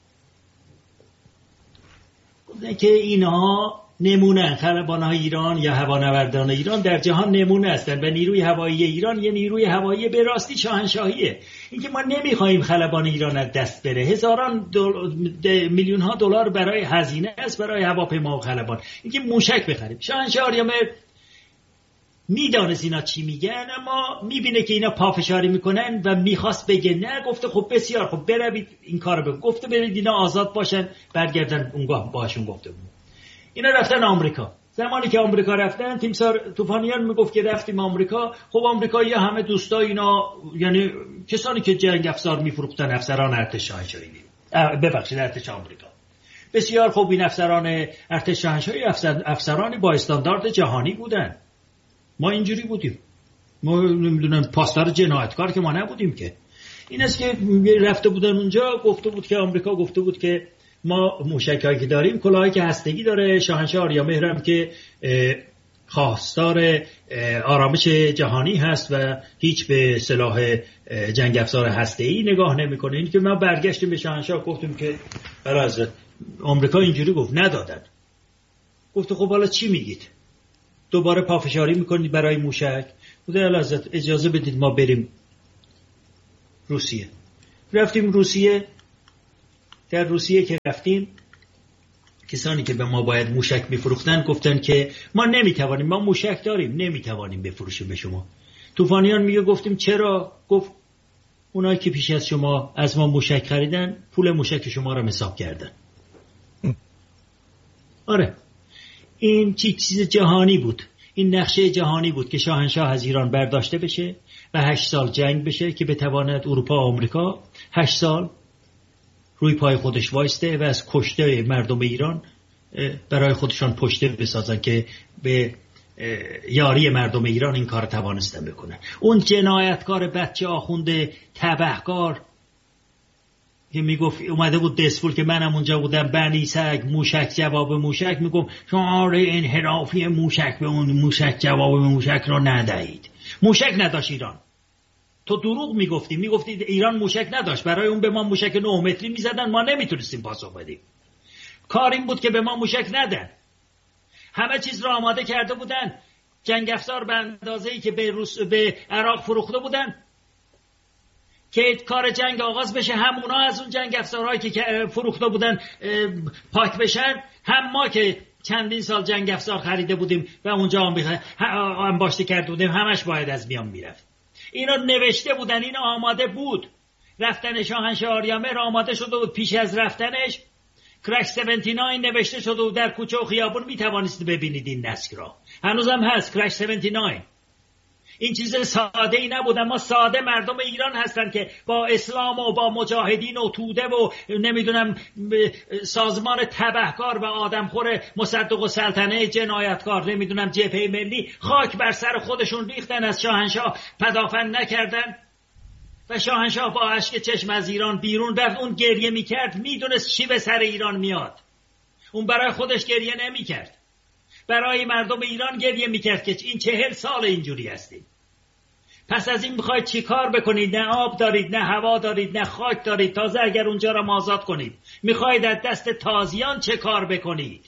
گفتن که اینها نمونه، خلبان‌های ایران یا هوانوردان ایران در جهان نمونه هستند و نیروی هوایی ایران یه نیروی هوایی به راستی شاهنشاهیه. اینکه ما نمیخوایم خلبان ایران از دست بره، هزاران میلیون ها دلار برای هزینه است برای هواپیما و خلبان، اینکه موشک بخریم. شاهنشاه آریامر میدانست اینا چی میگن، اما میبینه که اینا پافشاری میکنن و میخواست بگه نه، گفته خب بسیار خب بروید این کارو بگو، گفته برید اینا آزاد باشن برگردن. اونگاه باهاشون گفته بود اینا رفتن آمریکا. زمانی که آمریکا رفتن، تیمسار طوفانیان میگفت که رفتیم آمریکا. خب آمریکایی همه دوستا اینا، یعنی کسانی که جنگ افزار میفروختن، افسران ارتش شاهنشاهی، ببخشید ارتش آمریکا. بسیار خوب، این افسران ارتش شاهنشاهی افسر، افسرانی با استاندارد جهانی بودن. ما اینجوری بودیم، ما نمیدونم پاسدار جنایتکار که ما نبودیم که. این است که رفته بودن اونجا، گفته بود که آمریکا گفته بود که ما موشکایی که داریم کلاهایی که هستگی داره. شاهنشاه آریامهر هم که خواستار آرامش جهانی هست و هیچ به سلاح جنگ افزار هسته‌ای نگاه نمی‌کنه. این که ما برگشتیم به شاهنشاه گفتیم که برای حضرت آمریکا اینجوری گفت، ندادن. گفت خب حالا چی میگید؟ دوباره پافشاری میکنید برای موشک. بوده اعلیحضرت اجازه بدید ما بریم روسیه. رفتیم روسیه. در روسیه که رفتیم کسانی که به ما باید موشک میفروختن گفتن که ما نمیتوانیم، ما موشک داریم نمیتوانیم بفروشیم به شما. طوفانیان میگه گفتیم چرا؟ گفت اونایی که پیش از شما از ما موشک خریدن پول موشک شما را حساب کردن. آره این چیز جهانی بود، این نقشه جهانی بود که شاهنشاه از ایران برداشته بشه و هشت سال جنگ بشه که بتواند اروپا و آمریکا هشت سال روی پای خودش وایسته و از کشته مردم ایران برای خودشان پشته بسازن که به یاری مردم ایران این کار توانستن بکنن. اون جنایتکار بچه آخونده تبهکار که میگفت اومده بود دسفول که منم اونجا بودم، بنی سگ موشک جواب موشک، میگفت شما انحرافی موشک به اون موشک جواب موشک رو ندهید. موشک نداشت ایران. تو دروغ میگفتی، میگفتی ایران موشک نداشت، برای اون به ما موشک نه متری میزدن، ما نمیتونستیم پاسخ بدیم. کار این بود که به ما موشک ندن. همه چیز رو آماده کرده بودن، جنگ افزار به اندازه‌ای که به روس به عراق فروخته بودن که کار جنگ آغاز بشه، هم اونا از اون جنگ افزارهایی که فروخته بودن پاک بشن، هم ما که چندین سال جنگ افزار خریده بودیم و اونجا انباشته کرده بودیم همش باید از میان میرفت. اینا نوشته بودن، اینا آماده بود. رفتن شاهنشاه آریامر آماده شده بود. پیش از رفتنش کرش هفتاد و نه نوشته شده بود در کوچه و خیابون، میتوانید ببینید این نسک را، هنوزم هست کرش هفتاد و نه. این چیز ساده ای نبود، اما ساده مردم ایران هستن که با اسلام و با مجاهدین و توده و نمیدونم سازمان تبهکار و آدمخور مصدق و سلطنه جنایتکار نمیدونم جبهه ملی خاک بر سر خودشون ریختن، از شاهنشاه پدافند نکردن و شاهنشاه با اشک چشم از ایران بیرون رفت. اون گریه میکرد، میدونست چی به سر ایران میاد. اون برای خودش گریه نمیکرد، برای مردم ایران گریه میکرد که این چهل سال اینجوری هستیم. پس از این میخواید چی کار بکنید؟ نه آب دارید، نه هوا دارید، نه خاک دارید، تازه اگر اونجا را آزاد کنید میخواید از دست تازیان چه کار بکنید؟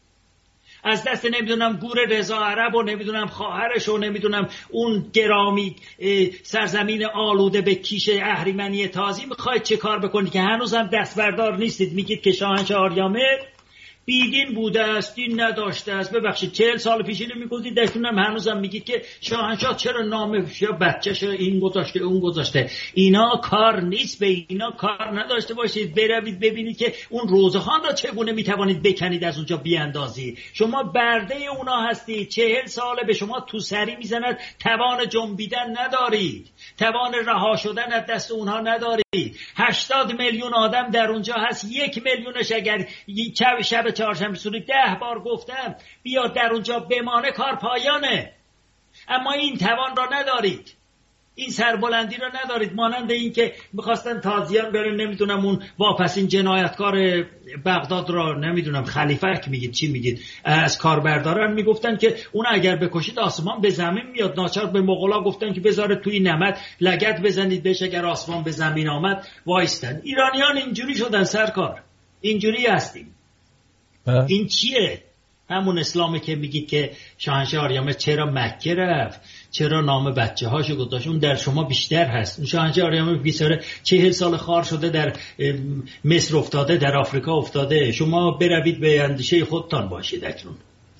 از دست نمیدونم گور رضا عرب و نمیدونم خواهرش و نمیدونم اون گرامی سرزمین آلوده به کیش اهریمنی تازی میخواید چه کار بکنید که هنوزم دست بردار نیستید؟ میگید که شاهنشاه آریامر بیدین بوده است، دین نداشته است. ببخشید چهل سال پیش اینو میگفتید، درتونم هنوزم میگید که شاهنشاه چرا نامش یا بچه‌ش این گذاشته اون گذاشته. اینا کار نیست، به اینا کار نداشته باشید. بروید ببینید که اون روزخان را چگونه میتوانید بکنید از اونجا بیاندازید. شما برده اونا هستید. چهل ساله به شما تو سری میزند، توان جنبیدن ندارید، توان رها شدن از دست اونها ندارید. هشتاد میلیون آدم در اونجا هست، یک میلیونش اگر شب چهارشنبه سوری ده بار گفتم بیاد در اونجا بمانه کار پایانه. اما این توان را ندارید، این سربلندی را ندارید. مانند این که میخواستن تازیان برن نمیدونم اون واپسین جنایتکار بغداد را نمیدونم خلیفک میگید چی میگید از کار بردارن، میگفتن که اون اگر بکشید آسمان به زمین میاد. ناچار به مغولا گفتن که بذاره توی نمد لگد بزنید بهش، اگر آسمان به زمین آمد وایستن. ایرانیان اینجوری شدن سرکار، اینجوری هستیم. این چیه؟ همون اسلامی که میگید که شاهنشاه آریامر چرا مکه رفت، چرا نام بچه هاشو گذاشت، اون در شما بیشتر هست. اون شاهنشاه آریامر بیچاره چهل سال خار شده در مصر افتاده، در آفریقا افتاده. شما بروید به اندیشه خودتان باشید اکنون.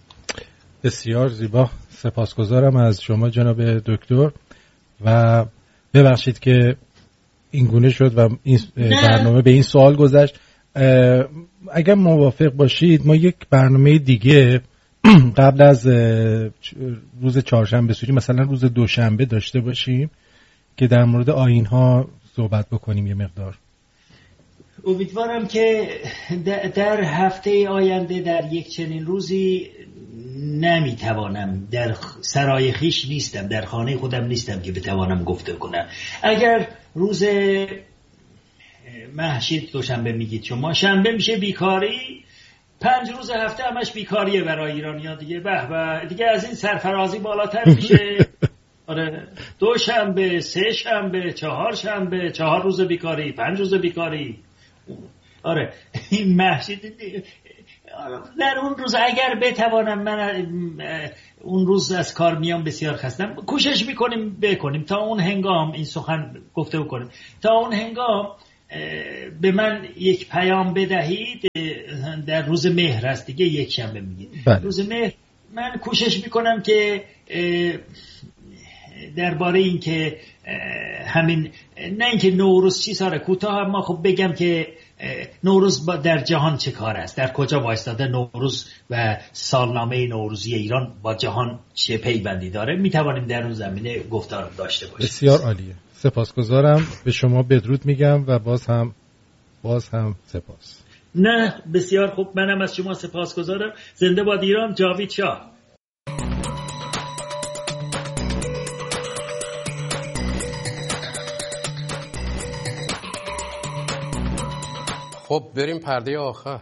بسیار زیبا، سپاسگزارم از شما جناب دکتر و ببخشید که این گونه شد و این برنامه به این سوال گذشت. اگر موافق باشید ما یک برنامه دیگه قبل از روز چهارشنبه سوری مثلا روز دوشنبه داشته باشیم که در مورد آیین‌ها صحبت بکنیم یه مقدار. امیدوارم که در هفته آینده در یک چنین روزی نمیتوانم، در سرای خیش نیستم، در خانه خودم نیستم که بتوانم گفته کنم. اگر روز مهشید دوشنبه میگید شما، شنبه میشه بیکاری، پنج روز هفته همش بیکاریه برای ایرانی‌ها دیگه. به به دیگه از این سرفرازی بالاتر میشه. آره دوشنبه، سه شنبه، چهار شنبه، چهار روز بیکاری، پنج روز بیکاری. آره این مهشید در اون روز اگر بتوانم من اون روز از کار میام بسیار خستم، کوشش میکنیم بکنیم تا اون هنگام این سخن گفته بکنیم، تا اون هنگام به من یک پیام بدهید. در روز مهر است دیگه، یک شنبه میگید روز مهر، من کوشش میکنم که درباره این که همین نه اینکه نوروز چی ساره کوتاه، اما خب بگم که نوروز در جهان چه کار است، در کجا وایستاده نوروز و سالنامه نوروزی ایران با جهان چه پیوندی داره، میتوانیم در اون زمینه گفتار داشته باشیم. بسیار عالیه، سپاسگزارم، به شما بدرود میگم و باز هم باز هم سپاس. نه بسیار خوب، منم از شما سپاسگزارم. زنده باد ایران، جاوید شاه. خب بریم پرده آخر.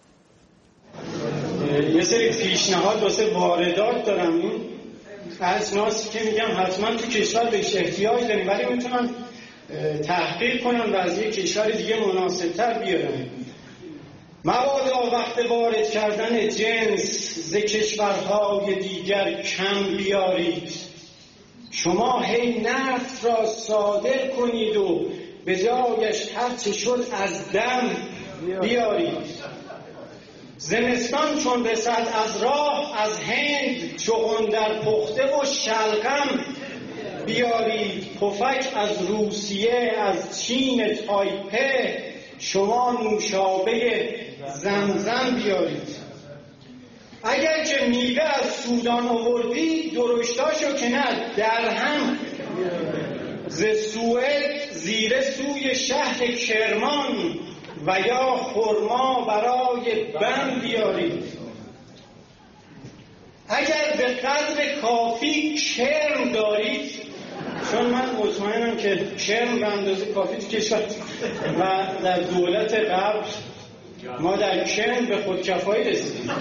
یه سری پیشنهاد واسه واردات دارم. این اسناسی که میگم حتما تو کشور بهش احتیاج داریم، ولی میتونن تحقیق کنن و از یک کشور دیگه مناسب‌تر بیارن. مبادا وقت وارد کردن جنس ز کشورهای دیگر کم بیارید. شما هی نفت را صادر کنید و به جایش هرچه شد از دم بیارید. زمستان چون رسد از راه از هند چغن در پخته و شلغم بیارید. پفک از روسیه از چین تایپه شما نوشابه زمزم بیارید. اگر که میوه از سودان آوردید درشتاشو که نه در هم ز سوئد زیر سوی شهر کرمان و یا خرما برای بم بیارید. اگر به قدر کافی کرم دارید، چون من مطمئنم که کرم به اندازه کافی تو کشور و در دولت قبل ما در کرم به خودکفایی رسیدیم.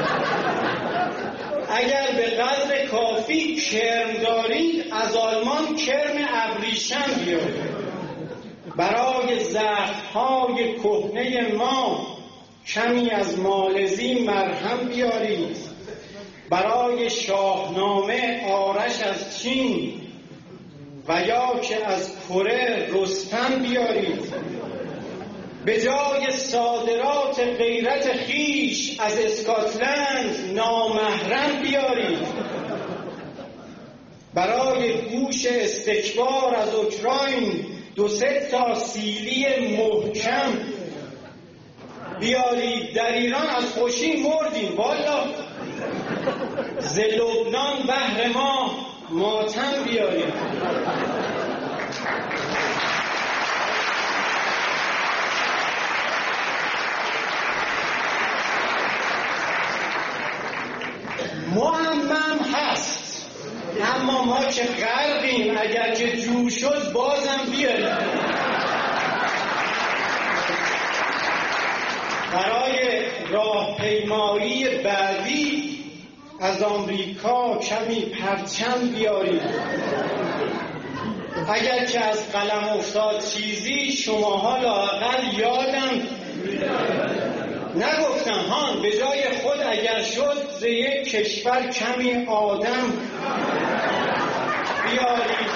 اگر به قدر کافی کرم دارید از آلمان کرم ابریشم بیارید. برای زخم‌های کهنه ما کمی از مالزی مرهم بیارید. برای شاهنامه آرش از چین و یا که از کره رستم بیارید. به جای صادرات غیرت خیش از اسکاتلند نامحرم بیارید. برای گوش استکبار از اوکراین دو سه تا سیلی محکم بیارید. در ایران از خوشی مردیم والا، ز لبنان بهر ما ماتم بیارید. معمم هست، اما ما که غرقیم، اگر که جور شد بازم بیاریم. برای راهپیمایی بعدی از آمریکا کمی پرچم بیارید. اگر که از قلم افتاد چیزی شماها لااقل یادم نگفتم هان، به جای خود اگر شد ز یک کشور کمی آدم بیارید.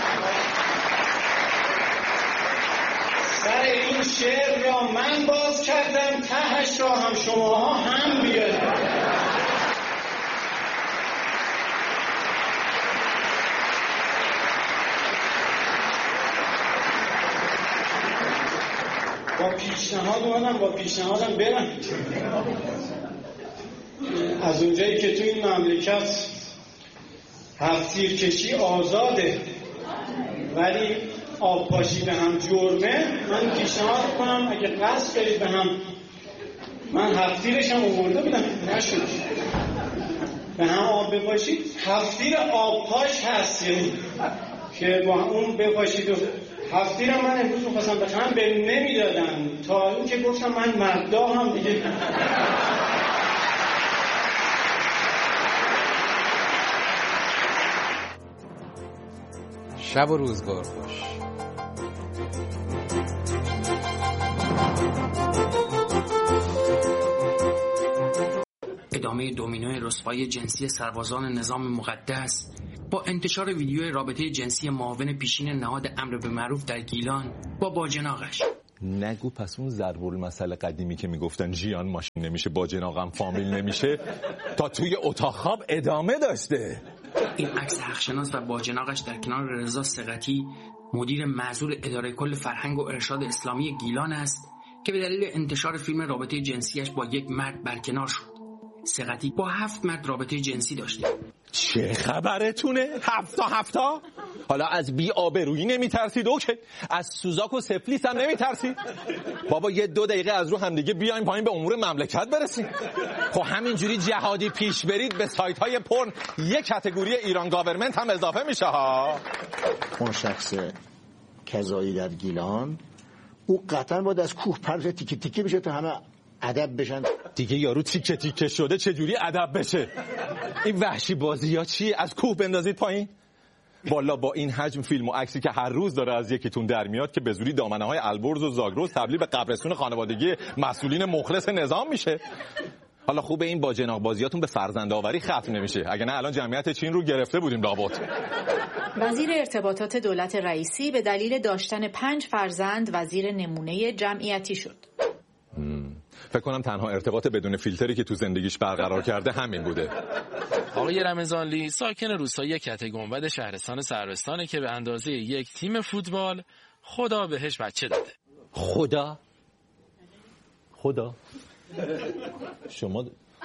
سر این شعر را من باز کردم، تهش را هم شماها هم بیارید. با پیشنهاد اومدم با پیشنهادم برم. از اونجایی که تو این مملکت هفتیر کشی آزاده ولی آب پاشی به هم جرمه، من پیشنهاد کنم اگه قصد دارید به هم، من هفتیرش هم آورده بودم نشد، به هم آب بپاشید. هفتیر آب پاش هست یعنی که با اون بپاشید. و هفتیرم من امروز می‌خواستم بخوام به نمیدادن تا این که گفتم من مردا هم دیگه. شب و روزگار خوش. ادامه دومینوی رسوایی جنسی سربازان نظام مقدس، با انتشار ویدیوی رابطه جنسی معاون پیشین نهاد امر به معروف در گیلان با باجناقش. نگو پس اون ضرب المثل قدیمی که میگفتن ژیان ماشین نمیشه باجناقم فامیل نمیشه تا توی اتاق خواب ادامه داشته. این عکس حقشناس و باجناقش در کنار رضا ثقتی، مدیر معزول اداره کل فرهنگ و ارشاد اسلامی گیلان است که به دلیل انتشار فیلم رابطه جنسیش با یک مرد برکنار شد. ثقتی با هفت مرد رابطه جنسی داشته. چه خبرتونه؟ هفتا هفتا؟ حالا از بی آبرویی نمیترسید؟ اوکی. از سوزاک و سفلیس هم نمیترسید؟ بابا یه دو دقیقه از رو همدیگه بیایم پایین به امور مملکت برسیم. خب همینجوری جهادی پیش برید به سایت های پرن یک کاتگوری ایران گاورمنت هم اضافه میشه ها. اون شخص کذایی در گیلان او قطعا باید از کوه پرت تیکه تیکه بشه تا همه ادب بشن. دیگه یارو تیکه تیکه شده چجوری ادب بشه؟ این وحشی بازی ها چیه؟ از کوه بندازید پایین؟ والا با این حجم فیلم و عکسی که هر روز داره از یکیتون در میاد که به زوری دامنه های البرز و زاگرس تبدیل به قبرستون خانوادگی مسئولین مخلص نظام میشه. حالا خوبه این با جناق بازیاتون به فرزند آوری ختم نمیشه، اگه نه الان جمعیت چین رو گرفته بودیم لابد. وزیر ارتباطات دولت رئیسی به دلیل داشتن پنج فرزند وزیر نمونه جمعیتی شد. فکر کنم تنها ارتباط بدون فیلتری که تو زندگیش برقرار کرده همین بوده. آقای رمضانلی ساکن روستایی کته گنبد شهرستان سروستانه که به اندازه یک تیم فوتبال خدا بهش بچه داده. خدا؟ خدا؟ شما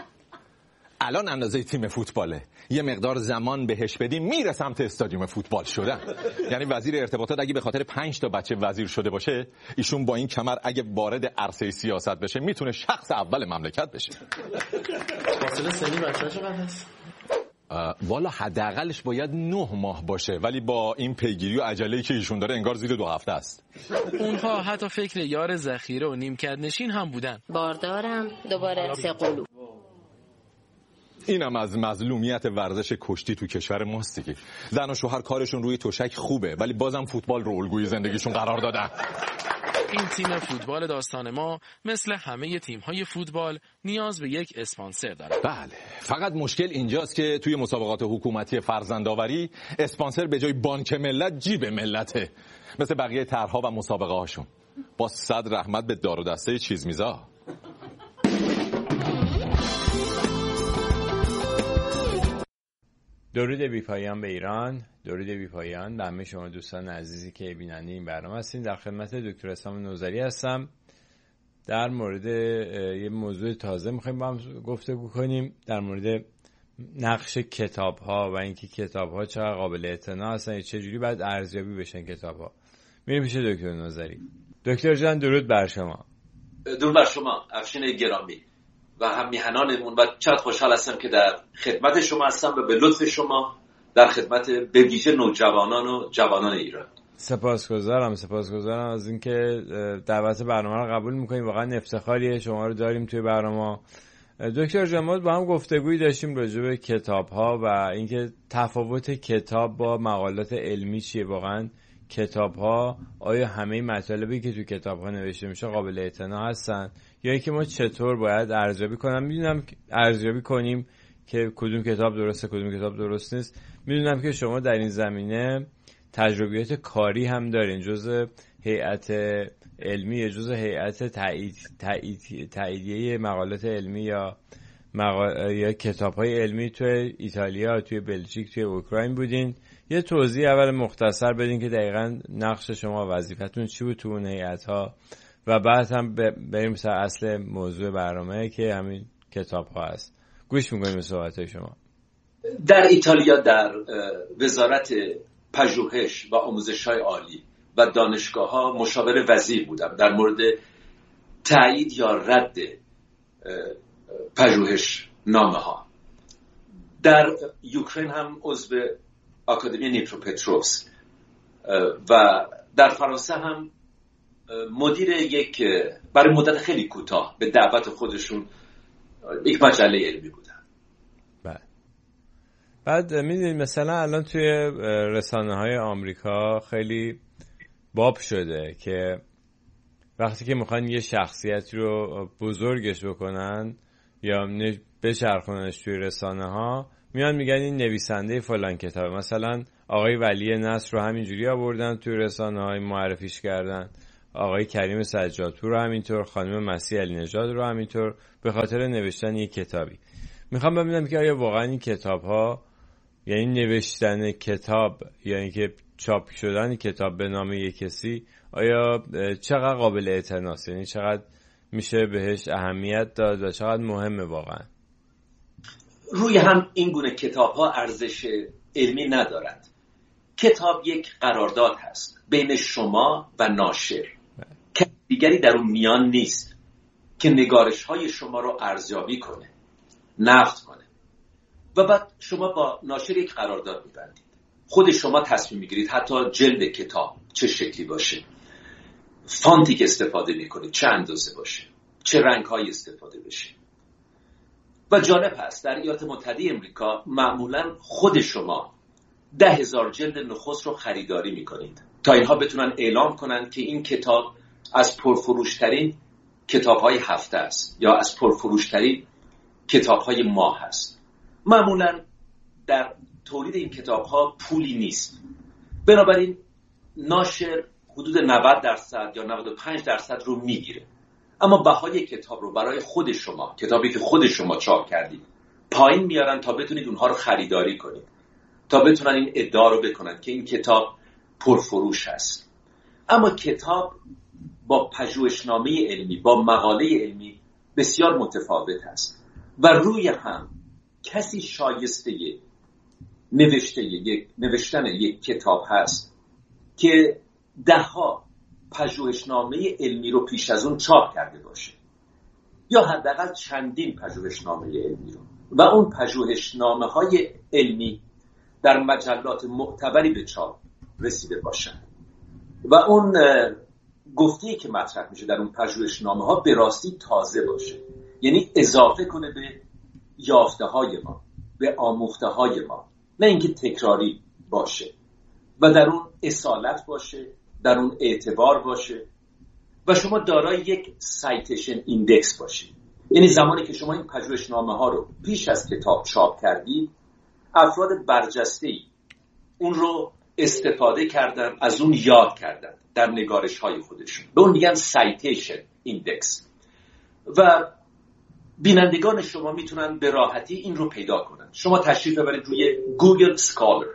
الان اندازه تیم فوتباله، یه مقدار زمان بهش بدیم میره سمت استادیوم فوتبال شدن. یعنی وزیر ارتباطات اگه به خاطر پنج تا بچه وزیر شده باشه، ایشون با این کمر اگه وارد عرصه سیاست بشه میتونه شخص اول مملکت بشه. فاصله سنی بچه‌ها چقدر هست؟ والا حداقلش باید نه ماه باشه، ولی با این پیگیری و عجله‌ای که ایشون داره انگار زیر دو هفته است. اونها حتی فکر یار ذخیره و نیمکت نشین هم بودن. باردارم دوباره سه قلو. اینم از مظلومیت ورزش کشتی تو کشور ماست دیگه. زن و شوهر کارشون روی تشک خوبه ولی بازم فوتبال رو الگوی زندگیشون قرار دادن. این تیم فوتبال داستان ما مثل همه تیم‌های فوتبال نیاز به یک اسپانسر داره. بله، فقط مشکل اینجاست که توی مسابقات حکومتی فرزندآوری اسپانسر به جای بانک ملت جیب ملته، مثل بقیه طرح‌ها و مسابقه هاشون. با صد رحمت به دار و دسته چیزمیزا. درود بی پایان به ایران، درود بی پایان به همه شما دوستان عزیزی که بیننده این برنامه هستین. در خدمت دکتر اسلام نوذری هستم. در مورد یه موضوع تازه می‌خوایم با هم گفتگو کنیم، در مورد نقش کتاب‌ها و اینکه کتاب‌ها چقدر قابل اعتنا هستن، چه جوری باید ارزیابی بشن کتاب‌ها. میریم پیش دکتر نوذری. دکتر جان درود بر شما. درود بر شما افشین گرامی و هم میهنانمون، و چقدر خوشحال هستم که در خدمت شما هستم و به لطف شما در خدمت به ویژه نوجوانان و جوانان ایران. سپاسگزارم سپاسگزارم از اینکه دعوت برنامه رو قبول میکنیم. واقعا افتخاریه شما رو داریم توی برنامه. دکتر جمال با هم گفتگویی داشتیم راجع به کتاب‌ها و اینکه تفاوت کتاب با مقالات علمی چیه. واقعا کتاب‌ها آیا همه مطالبی که تو کتاب‌ها نوشته میشه قابل اعتنا هستن یا اینکه ما چطور باید ارزیابی کنم میدونم ارزیابی کنیم که کدوم کتاب درسته کدوم کتاب درست نیست. میدونم که شما در این زمینه تجربیات کاری هم دارین، جزء هیئت علمی، جزء هیئت تایید تایید تاییدیه مقالات علمی یا مقال... یا کتاب‌های علمی توی ایتالیا، توی بلژیک، توی اوکراین بودین. یه توضیح اول مختصر بدین که دقیقاً نقش شما و وظیفتون چی بود تو اون هیئت‌ها و بعد هم بریم سر اصل موضوع برنامه که همین کتاب‌ها هست. گوش می‌کنیم به صحبت‌های شما. در ایتالیا در وزارت پژوهش و آموزش‌های عالی و دانشگاه‌ها مشاور وزیر بودم در مورد تایید یا رد پژوهش نامه‌ها. در اوکراین هم عضو آکادمی نیپروپتروفسک و در فرانسه هم مدیر یک برای مدت خیلی کوتاه به دعوت خودشون یک مجله علمی بودن. بعد بعد میدونید مثلا الان توی رسانه‌های آمریکا خیلی باب شده که وقتی که میخوان یه شخصیت رو بزرگش بکنن یا بچرخوننش توی رسانه ها، میان میگن این نویسنده فلان کتاب. مثلا آقای ولی نصر رو همینجوری آوردن توی رسانه های معرفیش کردن، آقای کریم سجادپور رو همینطور، خانم مسیح علی نژاد رو همینطور، به خاطر نوشتن یک کتابی. میخوام ببینم که آیا واقعا این کتاب ها، یعنی نوشتن کتاب یا اینکه چاپ شدن کتاب به نام یک کسی، آیا چقدر قابل اعتناست، یعنی چقدر میشه بهش اهمیت داد و چقدر مهمه واقعا؟ روی هم این گونه کتاب ها ارزش علمی ندارد. کتاب یک قرارداد هست بین شما و ناشر، که دیگری در اون میان نیست که نگارش های شما رو ارزیابی کنه، نقد کنه و بعد شما با ناشر یک قرارداد میبندید. خود شما تصمیم میگیرید حتی جلد کتاب چه شکلی باشه، فانتی که استفاده میکنید چه اندازه باشه، چه رنگ های استفاده بشه. و جالب هست در ایالات متحده امریکا معمولا خود شما ده هزار جلد نخست رو خریداری میکنید تا اینها بتونن اعلام کنن که این کتاب از پرفروشترین کتاب های هفته است یا از پرفروشترین کتاب های ماه هست. معمولا در تولید این کتاب ها پولی نیست، بنابراین ناشر حدود نود درصد یا نود و پنج درصد رو میگیره، اما بهای کتاب رو برای خود شما، کتابی که خود شما چاپ کردید، پایین میارن تا بتونید اونها رو خریداری کنید، تا بتونن این ادعا رو بکنن که این کتاب پرفروش هست. اما کتاب با پژوهشنامه علمی، با مقاله علمی بسیار متفاوت است و روی هم کسی شایسته نوشته یک نوشتن یک کتاب هست که دهها پژوهشنامه علمی رو پیش از اون چاپ کرده باشه، یا حداقل چندین پژوهشنامه علمی رو، و اون پژوهشنامه های علمی در مجلات معتبری به چاپ رسیده باشن و اون گفته‌ای که مطرح میشه در اون پژوهشنامه ها به راستی تازه باشه، یعنی اضافه کنه به یافته های ما، به آموخته های ما، نه اینکه تکراری باشه و در اون اصالت باشه، در اون اعتبار باشه و شما دارای یک سایتیشن ایندکس باشید. یعنی زمانی که شما این پژوهشنامه ها رو پیش از کتاب چاپ کردید، افراد برجسته‌ای اون رو استفاده کردن، از اون یاد کردن در نگارش های خودشون، به اون میگن سایتیشن ایندکس و بینندگان شما میتونن به راحتی این رو پیدا کنن. شما تشریف ببرید روی گوگل سکالر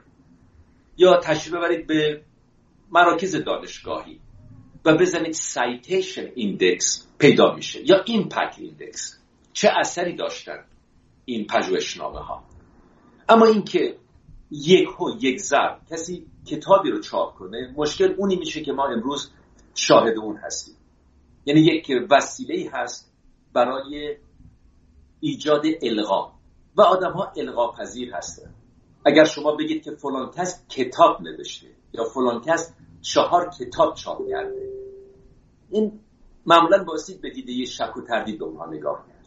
یا تشریف ببرید به مراکز دانشگاهی و بزنید سایتیشن ایندکس، پیدا میشه، یا ایمپکت ایندکس، چه اثری داشتن این پژوهشنامه ها. اما اینکه یک و یک ضرب کسی کتابی رو چاپ کنه، مشکل اونی میشه که ما امروز شاهد اون هستیم. یعنی یک وسیله‌ای هست برای ایجاد القا و آدم ها القا پذیر هستن. اگر شما بگید که فلان کس کتاب نوشته یا فلان کس چهار کتاب چاپ کرده، این معمولا باعث به دیده شک و تردید به اونها نگاه کرد.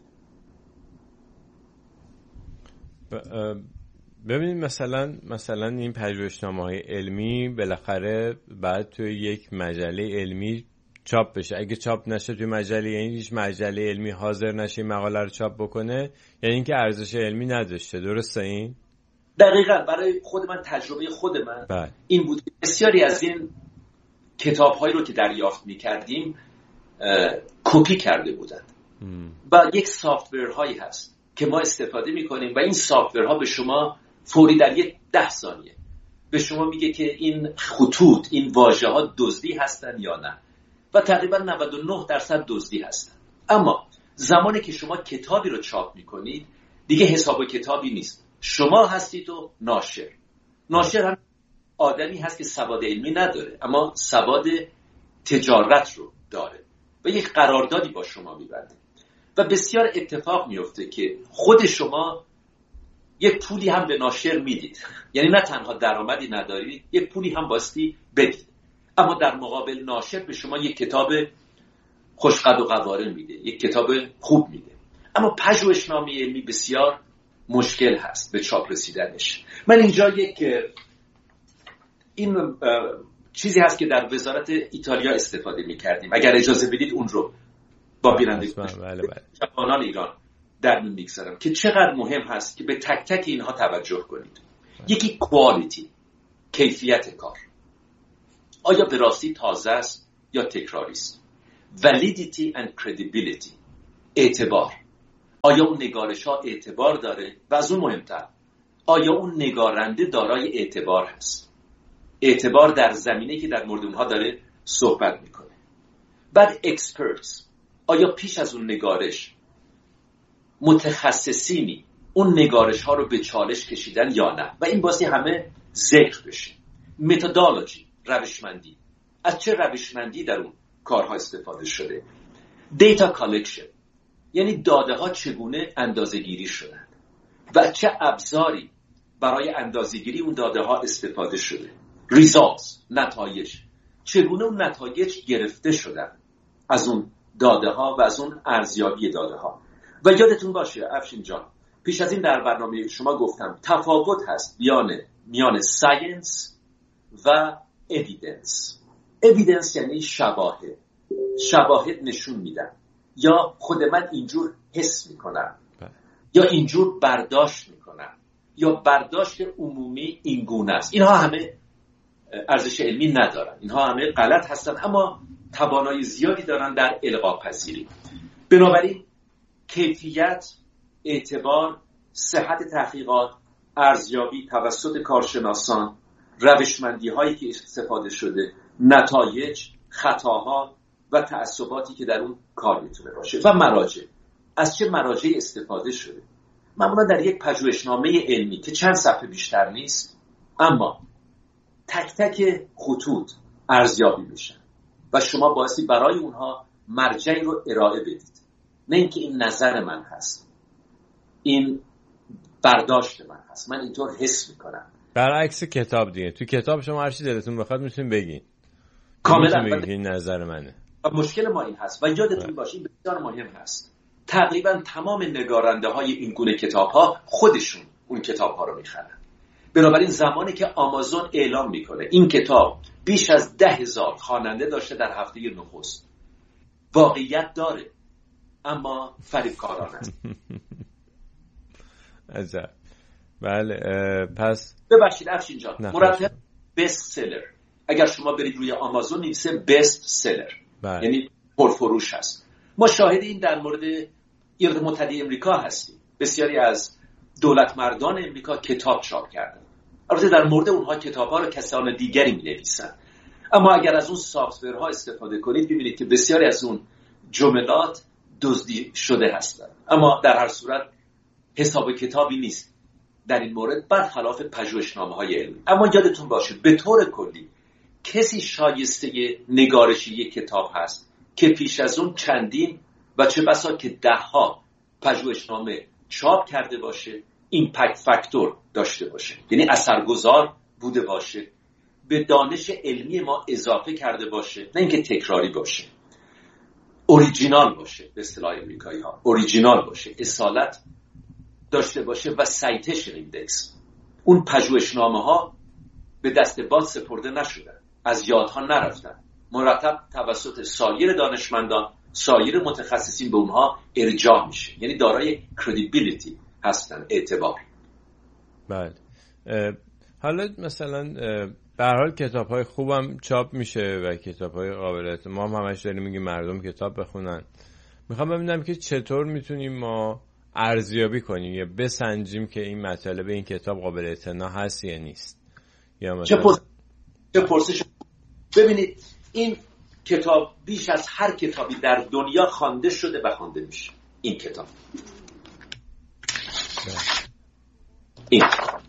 ببینید مثلا مثلا این پژوهشنامه‌های علمی بالاخره بعد توی یک مجله علمی چاپ بشه. اگه چاپ نشه توی مجله، یعنی هیچ مجله علمی حاضر نشه این مقاله رو چاپ بکنه، یعنی اینکه ارزش علمی نداشته. درسته این؟ دقیقاً. برای خود من، تجربه خود من بله. این بود. بسیاری از این کتاب‌هایی رو که دریافت می‌کردیم کپی کرده بودند و یک سافت‌ورهایی هست که ما استفاده می‌کنیم و این سافت‌ورها به شما فوری در یک ده ثانیه به شما میگه که این خطوط، این واژه‌ها دزدی هستن یا نه، و تقریبا نود و نه درصد دزدی هستن. اما زمانی که شما کتابی رو چاپ میکنید، دیگه حساب و کتابی نیست، شما هستید و ناشر. ناشر هم آدمی هست که سواد علمی نداره اما سواد تجارت رو داره و یک قراردادی با شما میبنده و بسیار اتفاق میفته که خود شما یک پولی هم به ناشر میدید، یعنی نه تنها درآمدی ندارید، یک پولی هم باستی بدید، اما در مقابل ناشر به شما یک کتاب خوشقد و قواره میده، یک کتاب خوب میده. اما پژوهشنامه علمی بسیار مشکل هست به چاپ رسیدنش. من اینجا یک این چیزی هست که در وزارت ایتالیا استفاده میکردیم، اگر اجازه بدید اون رو با بینندگان جوانان ایران در میون میگذارم که چقدر مهم هست که به تک تک اینها توجه کنید. یکی کوالیتی، کیفیت کار، آیا به راستی تازه است یا تکراری است. Validity and credibility، اعتبار، آیا اون نگارش ها اعتبار داره و از اون مهمتر آیا اون نگارنده دارای اعتبار هست، اعتبار در زمینه که در مورد اونها داره صحبت میکنه. بعد experts، آیا پیش از اون نگارش متخصصینی اون نگارش ها رو به چالش کشیدن یا نه، و این باسی همه ذکر بشه. متدولوژی، روشمندی، از چه روشمندی در اون کارها استفاده شده. دیتا کالکشن، یعنی داده ها چگونه اندازه گیری شدن و چه ابزاری برای اندازه گیری اون داده ها استفاده شده. ریزالتس، نتایج، چگونه اون نتایج گرفته شدن از اون داده ها و از اون ارزیابی داده ها. و یادتون باشه افشین جان، پیش از این در برنامه شما گفتم تفاوت هست میان میان ساینس و اویدنس. اویدنس یعنی شواهد، شواهد نشون میدن، یا خود من اینجور حس میکنم یا اینجور برداشت میکنم یا برداشت عمومی اینگونه است. اینها همه ارزش علمی ندارن، اینها همه غلط هستن، اما توانایی زیادی دارن در القا پذیری. بنابراین کیفیت، اعتبار، صحت تحقیقات، ارزیابی توسط کارشناسان، روشمندی هایی که استفاده شده، نتایج، خطاها و تعصباتی که در اون کار میتونه باشه، و مراجع، از چه مراجعی استفاده شده. معمولا در یک پژوهشنامه علمی که چند صفحه بیشتر نیست، اما تک تک خطوط ارزیابی میشن و شما بایستی برای اونها مرجعی رو ارائه بدید، نه اینکه این نظر من هست، این برداشت من هست، من اینطور حس میکنم. برعکس کتاب دیگه، تو کتاب شما هر چی دلتون بخواد میتونین بگین، کاملا بگین این نظر منه. و مشکل ما این هست و یادتون باشه این بسیار مهم هست، تقریبا تمام نگارنده های این گونه کتاب ها خودشون اون کتاب ها رو میخرن. بنابراین زمانی که آمازون اعلام میکنه این کتاب بیش از ده هزار خواننده داشته در هفته نخست، واقعیت داره اما فریبکارانه. عجب. بله پس ببخشید افشین جان، مرتب بست سلر، اگر شما برید روی آمازون نویسه بست سلر، بله. یعنی پرفروش هست. ما شاهد این در مورد ایالات متحده امریکا هستیم، بسیاری از دولت مردان امریکا کتاب چاپ کردن. البته در مورد اونها کتاب‌ها رو کسان دیگری می‌نویسن، اما اگر از اون سافت‌ورها استفاده کنید ببینید که بسیاری از اون جملات دزدی شده هستند. اما در هر صورت حساب کتابی نیست در این مورد، برخلاف پژوهشنامه‌های علمی. اما یادتون باشه به طور کلی کسی شایسته نگارشی یک کتاب هست که پیش از اون چندین و چه بسا که ده ها پژوهشنامه چاپ کرده باشه، ایمپکت فاکتور داشته باشه، یعنی اثرگذار بوده باشه، به دانش علمی ما اضافه کرده باشه، نه اینکه تکراری باشه، اوریجینال باشه، به اصطلاح امریکایی ها اوریجینال باشه، اصالت داشته باشه و سایتیشن ایندکس. اون پژوهشنامه ها به دست باد سپرده نشدن، از یادها نرفتن، مرتب توسط سایر دانشمندان، سایر متخصصین به اونها ارجاع میشه، یعنی دارای کردیبیلیتی هستن، اعتبار. بله. حالا مثلا به هر حال کتاب‌های خوبم چاپ میشه و کتاب‌های قابل اعتماد، ما هم همش داریم میگیم مردم کتاب بخونن. میخوام ببینم که چطور میتونیم ما ارزیابی کنیم یا بسنجیم که این مطالب این کتاب قابل اعتنا هست یا نیست. یا مثلا چه, پرس... چه پرسش. ببینید این کتاب بیش از هر کتابی در دنیا خوانده شده و خوانده میشه. این کتاب این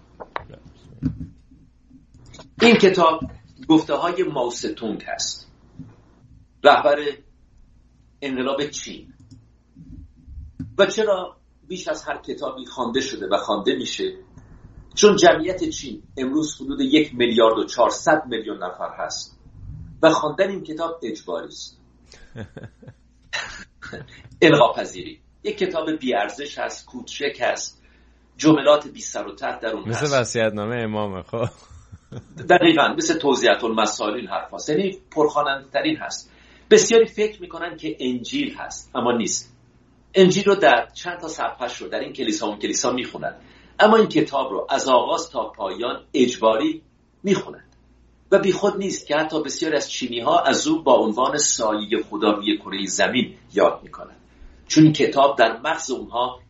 این کتاب گفته های ماوستونگ هست، رهبر انقلاب چین. و چرا بیش از هر کتابی خوانده شده و خوانده میشه؟ چون جمعیت چین امروز حدود یک میلیارد و چهارصد میلیون نفر هست و خواندن این کتاب اجباری است. القا پذیری. یک کتاب بی ارزش هست، کوچک هست، جملات بی سر و ته در اون هست، مثل وصیت‌نامه امامه. خب دقیقاً مثل توضیحات المسائل این حرف هست، یعنی پرخواننده ترین هست. بسیاری فکر میکنن که انجیل هست اما نیست. انجیل رو در چند تا صفحه‌اش رو در این کلیسا اون کلیسا میخونن، اما این کتاب رو از آغاز تا پایان اجباری میخونن و بیخود نیست که حتی بسیاری از چینی ها از او با عنوان سایه خدا روی کره زمین یاد میکنن، چون این کتاب در مغز اونها